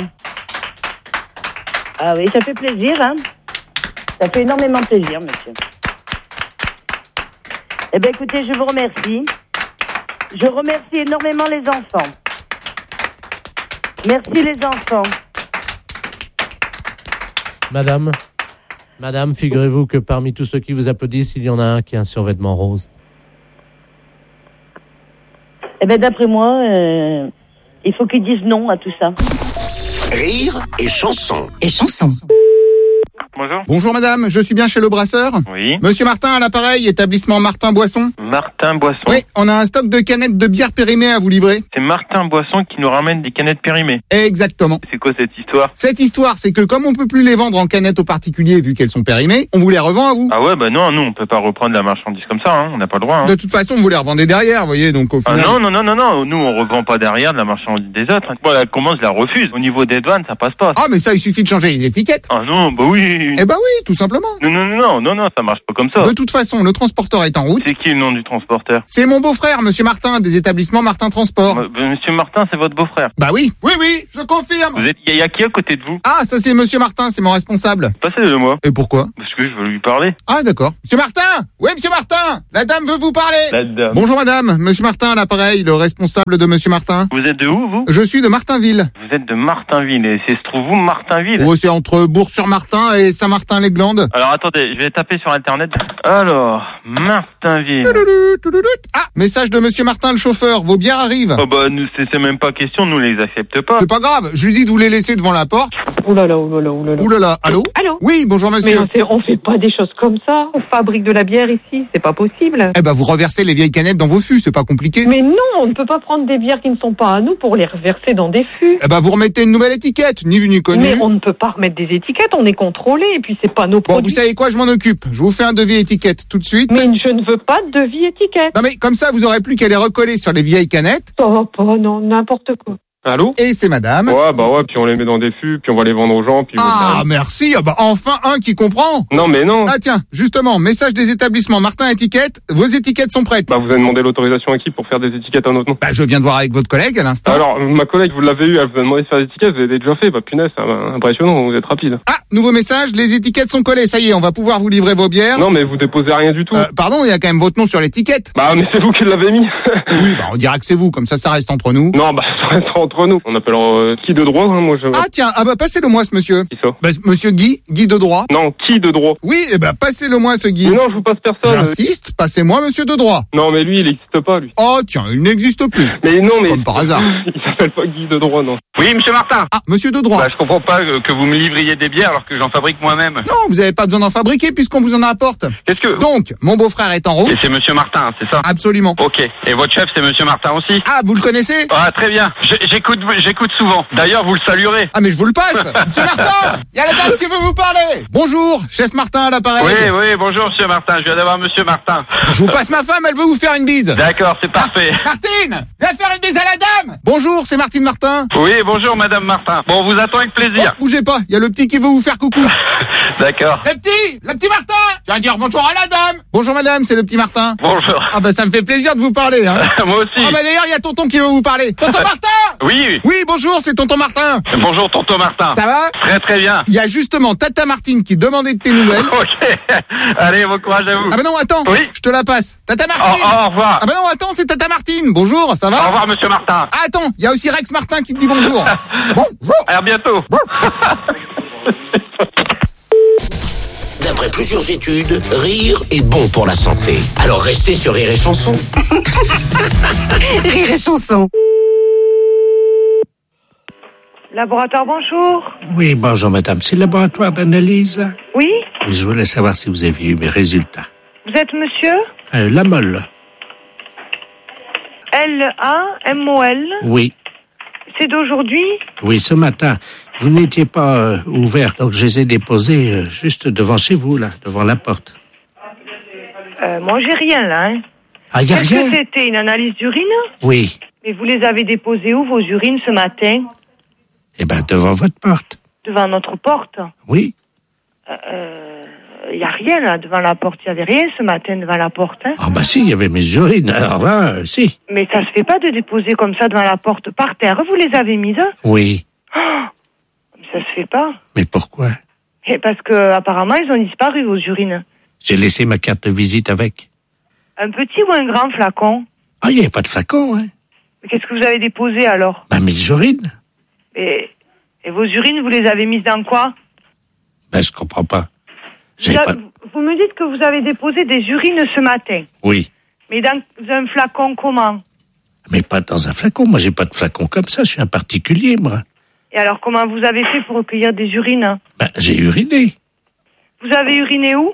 Ah oui, ça fait plaisir, hein. Ça fait énormément plaisir, monsieur. Eh bien, écoutez, je vous remercie. Je remercie énormément les enfants. Merci, les enfants. Madame, figurez-vous que parmi tous ceux qui vous applaudissent, il y en a un qui a un survêtement rose. Eh bien, d'après moi, il faut qu'ils disent non à tout ça. Rire et chanson. Et chanson. Bonjour. Bonjour madame, je suis bien chez le brasseur. Oui. Monsieur Martin à l'appareil, établissement Martin Boisson. Martin Boisson. Oui, on a un stock de canettes de bière périmée à vous livrer. C'est Martin Boisson qui nous ramène des canettes périmées. Exactement. C'est quoi cette histoire? Cette histoire, c'est que comme on peut plus les vendre en canettes aux particuliers vu qu'elles sont périmées, on vous les revend à vous. Ah ouais, bah non, nous on peut pas reprendre la marchandise comme ça, hein. On n'a pas le droit. Hein. De toute façon, vous les revendez derrière, vous voyez, donc au final... Ah non, nous on revend pas derrière de la marchandise des autres. Moi la commande je la refuse. Au niveau des douanes, ça passe pas. Ah mais ça, il suffit de changer les étiquettes. Ah non, bah oui. Eh bah oui, tout simplement. Non, ça marche pas comme ça. De toute façon, le transporteur est en route. C'est qui le nom du transporteur? C'est mon beau-frère, monsieur Martin, des établissements Martin Transport. Monsieur Martin, c'est votre beau-frère? Bah oui, je confirme. Il y a qui à côté de vous? Ah, ça c'est monsieur Martin, c'est mon responsable. Passez-le moi. Et pourquoi? Parce que je veux lui parler. Ah d'accord. Monsieur Martin! Oui, monsieur Martin! La dame veut vous parler. La dame. Bonjour madame, monsieur Martin à l'appareil, le responsable de monsieur Martin. Vous êtes de où, vous? Je suis de Martinville. Vous êtes de Martinville, et se trouve où, Martinville? Oh, c'est entre Bourg-sur-Martin et Saint-Martin-les-Glandes. Alors attendez, je vais taper sur internet. Alors, Martinville. Ah, message de monsieur Martin le chauffeur, vos bières arrivent. Oh bah, nous, c'est même pas question, nous les accepte pas. C'est pas grave, je lui dis de vous les laisser devant la porte. Oulala. Oulala, allô? Allô? Oui, bonjour monsieur. Mais on fait pas des choses comme ça. On fabrique de la bière ici, c'est pas possible. Eh ben, vous reversez les vieilles canettes dans vos fûts, c'est pas compliqué. Mais non, on ne peut pas prendre des bières qui ne sont pas à nous pour les reverser dans des fûts. Eh ben, vous remettez une nouvelle étiquette, ni vu ni connu. Mais on ne peut pas remettre des étiquettes, on est contrôlé, et puis c'est pas nos produits. Bon, vous savez quoi, je m'en occupe. Je vous fais un devis étiquette tout de suite. Mais je ne veux pas de devis étiquette. Non mais, comme ça, vous aurez plus qu'à les recoller sur les vieilles canettes. Ça va pas, non, n'importe quoi. Allô? Et c'est madame. Ouais, puis on les met dans des fûts, puis on va les vendre aux gens, puis... Ah, merci. Ah bah, enfin un qui comprend. Non, mais non. Ah tiens, justement, message des établissements Martin Étiquette, vos étiquettes sont prêtes. Bah, vous avez demandé l'autorisation à qui pour faire des étiquettes à notre nom? Bah, je viens de voir avec votre collègue à l'instant. Alors, ma collègue, vous l'avez eu, elle vous a demandé de faire des étiquettes, vous avez déjà fait, bah punaise, c'est impressionnant, vous êtes rapide. Ah, nouveau message, les étiquettes sont collées, ça y est, on va pouvoir vous livrer vos bières. Non, mais vous déposez rien du tout. Pardon, il y a quand même votre nom sur l'étiquette. Bah, mais c'est vous qui l'avez mis. Oui, bah, on dira que c'est vous, comme ça reste entre nous. Non, bah, ça reste entre nous. On appelle qui de droit, hein, moi je... Ah tiens, passez-le moi ce monsieur. Qui ça? Bah, monsieur Guy de droit. Non, qui de droit? Oui, passez-le moi ce Guy. Mais non, je vous passe personne. J'insiste, passez-moi monsieur de droit. Non, mais lui, il n'existe pas, lui. Oh tiens, il n'existe plus. Mais non, mais... Comme par hasard. Il s'appelle pas Guy de droit, non. Oui, monsieur Martin. Ah, monsieur de droit. Bah, je comprends pas que vous me livriez des bières alors que j'en fabrique moi-même. Non, vous avez pas besoin d'en fabriquer puisqu'on vous en apporte. Qu'est-ce que... Donc, mon beau-frère est en route. Et c'est monsieur Martin, c'est ça? Absolument. Ok. Et votre chef, c'est monsieur Martin aussi? Ah, vous le connaissez? Ah, très bien. J'écoute souvent. D'ailleurs, vous le saluerez. Ah, mais je vous le passe. Monsieur Martin, il y a la dame qui veut vous parler. Bonjour, chef Martin à l'appareil. Oui, bonjour monsieur Martin. Je viens d'avoir monsieur Martin. Je vous passe ma femme, elle veut vous faire une bise. D'accord, c'est parfait. Martine, viens faire une bise à la dame. Bonjour, c'est Martine Martin. Oui, bonjour madame Martin. Bon, on vous attend avec plaisir. Oh, bougez pas, il y a le petit qui veut vous faire coucou. D'accord. Le petit Martin. Tu vas dire bonjour à la dame. Bonjour madame, c'est le petit Martin. Bonjour. Ah bah ça me fait plaisir de vous parler, hein. Moi aussi. Ah bah d'ailleurs, il y a tonton qui veut vous parler. Tonton Martin. Oui. Oui, bonjour, c'est tonton Martin. Bonjour tonton Martin. Ça va? Très très bien. Il y a justement Tata Martine qui demandait de tes nouvelles. Ok. Allez, bon courage à vous. Ah bah non, attends. Oui. Je te la passe. Tata Martine. Au revoir. Ah bah non, attends, c'est Tata Martine. Bonjour, ça va? Au revoir monsieur Martin. Ah, attends, il y a aussi Rex Martin qui te dit bonjour. Bonjour. À bientôt. D'après plusieurs études, rire est bon pour la santé. Alors restez sur Rire et Chanson. Rire et Chanson. Laboratoire, bonjour. Oui, bonjour madame. C'est le laboratoire d'analyse? Oui? Je voulais savoir si vous avez eu mes résultats. Vous êtes monsieur? La Molle. L-A-M-O-L? Oui. C'est d'aujourd'hui? Oui, ce matin. Vous n'étiez pas ouvert, donc je les ai déposés juste devant chez vous, là, devant la porte. Moi, j'ai rien, là, hein. Ah, y a Est-ce rien? que c'était une analyse d'urine? Oui. Mais vous les avez déposées où, vos urines, ce matin? Eh ben, devant votre porte. Devant notre porte? Oui. Il n'y a rien, là, devant la porte. Il n'y avait rien ce matin devant la porte, hein. Ah, bah si, il y avait mes urines. Alors là, si. Mais ça se fait pas de déposer comme ça devant la porte par terre. Vous les avez mises? Oui. Oh, ça se fait pas. Mais pourquoi? Et parce que, apparemment, ils ont disparu, vos urines. J'ai laissé ma carte de visite avec. Un petit ou un grand flacon? Ah, il n'y avait pas de flacon, hein. Mais qu'est-ce que vous avez déposé, alors? Bah, mes urines. Et vos urines, vous les avez mises dans quoi? Ben, je comprends pas. Vous me dites que vous avez déposé des urines ce matin. Oui. Mais dans un flacon comment? Mais pas dans un flacon. Moi, j'ai pas de flacon comme ça. Je suis un particulier, moi. Et alors, comment vous avez fait pour recueillir des urines? Ben, j'ai uriné. Vous avez uriné où?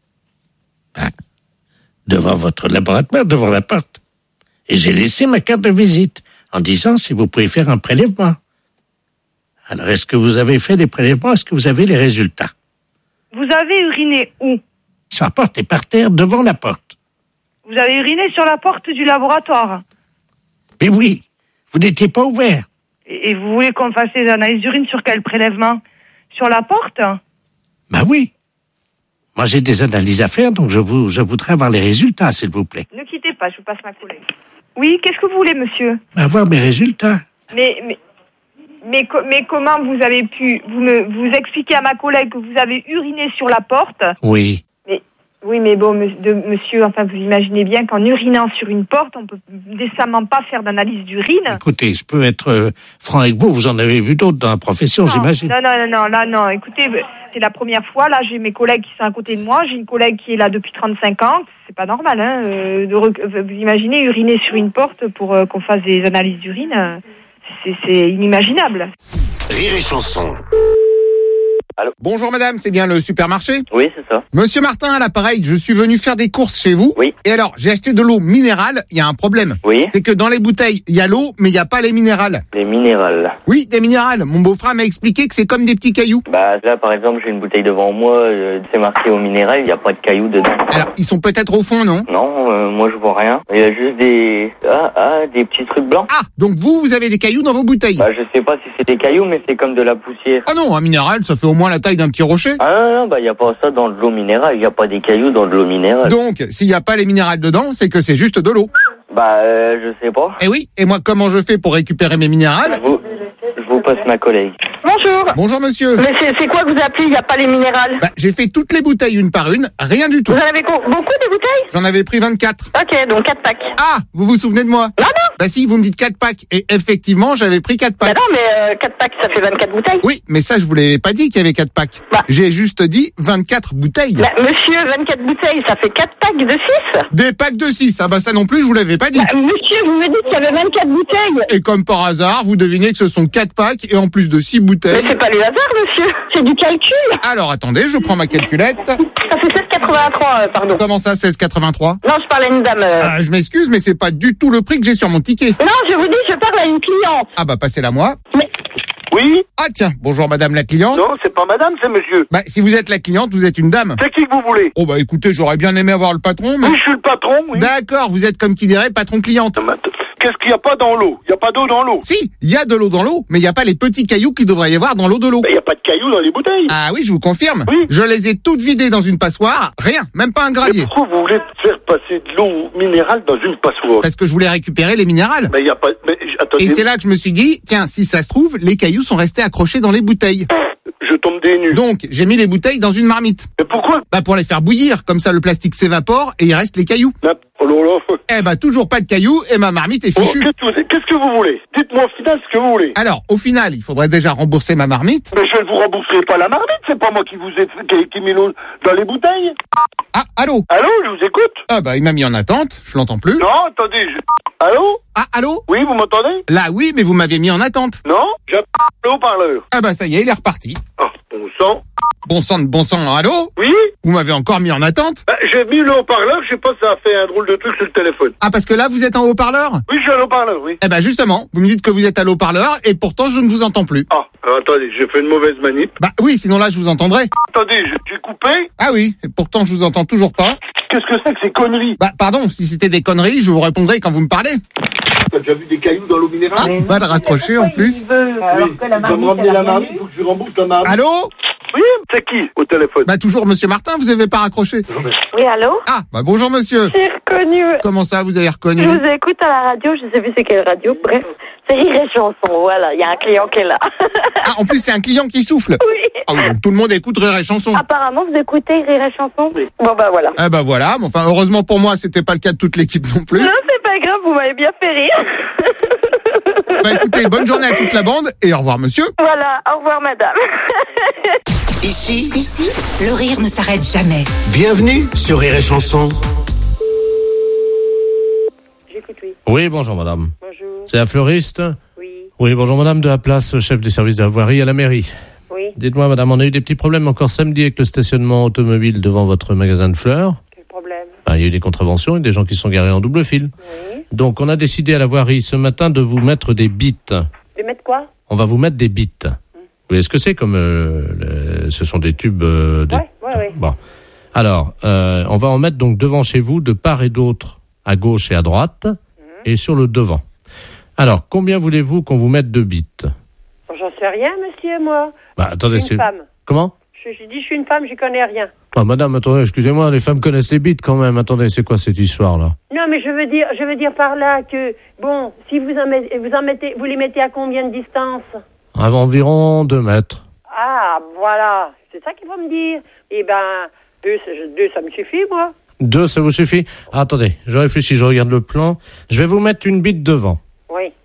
Devant votre laboratoire, devant la porte. Et j'ai laissé ma carte de visite en disant si vous pouvez faire un prélèvement. Alors, est-ce que vous avez fait des prélèvements? Est-ce que vous avez les résultats? Vous avez uriné où? Sur la porte et par terre, devant la porte. Vous avez uriné sur la porte du laboratoire. Mais oui, vous n'étiez pas ouvert. Et vous voulez qu'on fasse des analyses d'urine sur quel prélèvement? Sur la porte? Ben oui. Moi, j'ai des analyses à faire, donc je voudrais avoir les résultats, s'il vous plaît. Ne quittez pas, je vous passe ma collègue. Oui, qu'est-ce que vous voulez, monsieur? Avoir mes résultats. Mais comment vous avez pu vous expliquer à ma collègue que vous avez uriné sur la porte? Oui. Mais bon, monsieur, enfin, vous imaginez bien qu'en urinant sur une porte, on peut décemment pas faire d'analyse d'urine. Écoutez, je peux être franc avec vous en avez vu d'autres dans la profession, j'imagine. Non, écoutez, c'est la première fois, là, j'ai mes collègues qui sont à côté de moi, j'ai une collègue qui est là depuis 35 ans, c'est pas normal, hein, vous imaginez uriner sur une porte pour qu'on fasse des analyses d'urine, c'est inimaginable. Rire et chanson. Allô. Bonjour madame, c'est bien le supermarché? Oui, c'est ça. Monsieur Martin, à l'appareil, je suis venu faire des courses chez vous. Oui. Et alors, j'ai acheté de l'eau minérale, il y a un problème. Oui. C'est que dans les bouteilles, il y a l'eau, mais il n'y a pas les minérales. Les minérales? Oui, des minérales. Mon beau-frère m'a expliqué que c'est comme des petits cailloux. Bah là, par exemple, j'ai une bouteille devant moi, c'est marqué au minéral, il n'y a pas de cailloux dedans. Alors, ils sont peut-être au fond, non? Non, moi je vois rien. Il y a juste des petits trucs blancs. Ah, donc vous avez des cailloux dans vos bouteilles? Bah je sais pas si c'est des cailloux, mais c'est comme de la poussière. Ah non, un minéral, ça fait au moins la taille d'un petit rocher. Ah non, bah il n'y a pas ça dans de l'eau minérale, il n'y a pas des cailloux dans de l'eau minérale. Donc, s'il n'y a pas les minérales dedans, c'est que c'est juste de l'eau. Bah je sais pas. Eh oui, et moi comment je fais pour récupérer mes minérales? Je vous passe ma collègue. Bonjour. Bonjour monsieur. Mais c'est quoi que vous appelez, il n'y a pas les minérales? Bah, j'ai fait toutes les bouteilles une par une, rien du tout. Vous en avez beaucoup de bouteilles? J'en avais pris 24. Ok, donc 4 packs. Ah, vous vous souvenez de moi? Non. Bah si, vous me dites 4 packs. Et effectivement, j'avais pris 4 packs. Bah non, mais 4 packs, ça fait 24 bouteilles. Oui, mais ça, je vous l'avais pas dit qu'il y avait 4 packs. Bah. J'ai juste dit 24 bouteilles. Bah, monsieur, 24 bouteilles, ça fait 4 packs de 6. Des packs de 6. Ah bah ça non plus, je vous l'avais pas dit. Bah, monsieur, vous me dites qu'il y avait 24 bouteilles. Et comme par hasard, vous devinez que ce sont 4 packs et en plus de 6 bouteilles. Mais c'est pas le hasard, monsieur. C'est du calcul. Alors attendez, je prends ma calculette. Ça fait 16,83, pardon. Comment ça, 16,83? Non, je parle à une dame. Ah, je m'excuse, mais c'est pas du tout le prix que j'ai sur mon ticket. Non, je vous dis, je parle à une cliente. Ah bah passez-la moi. Mais... Oui. Ah tiens, bonjour madame la cliente. Non, c'est pas madame, c'est monsieur. Bah si vous êtes la cliente, vous êtes une dame. C'est qui que vous voulez? Oh bah écoutez, j'aurais bien aimé avoir le patron, mais... Oui, je suis le patron, oui. D'accord, vous êtes comme qui dirait patron-cliente. Qu'est-ce qu'il n'y a pas dans l'eau? Il n'y a pas d'eau dans l'eau? Si, il y a de l'eau dans l'eau, mais il n'y a pas les petits cailloux qu'il devrait y avoir dans l'eau de l'eau. Il n'y a pas de cailloux dans les bouteilles. Ah oui, je vous confirme. Oui. Je les ai toutes vidées dans une passoire, rien, même pas un gravier. Mais pourquoi vous voulez faire passer de l'eau minérale dans une passoire? Parce que je voulais récupérer les minérales. Mais il n'y a pas... Mais, attendez. Et c'est là que je me suis dit, tiens, si ça se trouve, les cailloux sont restés accrochés dans les bouteilles. Je tombe des nues. Donc, j'ai mis les bouteilles dans une marmite. Mais pourquoi? Bah pour les faire bouillir, comme ça le plastique s'évapore et il reste les cailloux. Oh là là. Eh bah toujours pas de cailloux et ma marmite est fichue. Qu'est-ce que vous voulez? Dites-moi au final ce que vous voulez. Alors, au final, il faudrait déjà rembourser ma marmite. Mais je ne vous rembourserai pas la marmite, c'est pas moi qui vous ai qui mis l'eau dans les bouteilles. Ah, allô? Allô, je vous écoute. Ah bah il m'a mis en attente, je l'entends plus. Non, attendez, Allô? Ah, allô? Oui, vous m'entendez? Là oui, mais vous m'avez mis en attente. Non, j'ai le haut-parleur. Ah bah ça y est, il est reparti. Oh, bon sang. Bon sang de bon sang, allô? Oui? Vous m'avez encore mis en attente? Bah, j'ai mis le haut-parleur, je sais pas, ça a fait un drôle de truc sur le téléphone. Ah, parce que là, vous êtes en haut-parleur? Oui, je suis à haut-parleur, oui. Eh ben, justement, vous me dites que vous êtes à l'haut-parleur, et pourtant, je ne vous entends plus. Ah, attendez, j'ai fait une mauvaise manip. Bah oui, sinon là, je vous entendrai. Attendez, j'ai coupé. Ah oui, et pourtant, je vous entends toujours pas. Qu'est-ce que c'est que ces conneries? Bah, pardon, si c'était des conneries, je vous répondrai quand vous me parlez. T'as déjà vu des cailloux dans l'eau minérale? Ah, pas de raccrocher en plus. Alors que la marmite, faut que je rembourse la marmite. Allô? Oui, c'est qui au téléphone? Bah toujours monsieur Martin, vous avez pas raccroché. Oui, allô? Ah, bah bonjour monsieur. J'ai reconnu. Comment ça, vous avez reconnu? Je vous écoute à la radio, je sais plus c'est quelle radio, bref. C'est Rire et Chanson, voilà, il y a un client qui est là. Ah, en plus c'est un client qui souffle. Oui. Ah oui, donc tout le monde écoute Rire et Chanson. Apparemment, vous écoutez Rire et Chanson? Oui. Bon, bah voilà. Ah bah voilà, mais enfin heureusement pour moi, c'était pas le cas de toute l'équipe non plus. Non, c'est pas grave, vous m'avez bien fait rire. Bah écoutez, bonne journée à toute la bande et au revoir monsieur. Voilà, au revoir madame. Ici, le rire ne s'arrête jamais. Bienvenue sur Rire et Chanson. J'écoute, oui. Oui, bonjour madame. Bonjour. C'est la fleuriste? Oui. Oui, bonjour madame, de la place, chef des services de la voirie à la mairie. Oui. Dites-moi, madame, on a eu des petits problèmes encore samedi avec le stationnement automobile devant votre magasin de fleurs. Quel problème? Il y a eu des contraventions et des gens qui sont garés en double fil. Oui. Donc, on a décidé à la voirie ce matin de vous mettre des bites. De mettre quoi? On va vous mettre des bites. Vous voyez ce que c'est comme... ce sont des tubes... Oui. Bon. Alors, on va en mettre donc devant chez vous, de part et d'autre, à gauche et à droite, et sur le devant. Alors, combien voulez-vous qu'on vous mette de bites? J'en sais rien, monsieur, moi. Attendez, je suis une femme. Comment? Je dis, je suis une femme, j'y connais rien. Madame, attendez, excusez-moi, les femmes connaissent les bites quand même. Attendez, c'est quoi cette histoire-là? Non, mais je veux dire par là que, bon, si vous les mettez à combien de distance? À environ 2 mètres. Ah, voilà. C'est ça qu'il faut me dire. Eh ben, 2, ça me suffit, moi. 2, ça vous suffit? Attendez, je réfléchis, je regarde le plan. Je vais vous mettre une bite devant. Oui.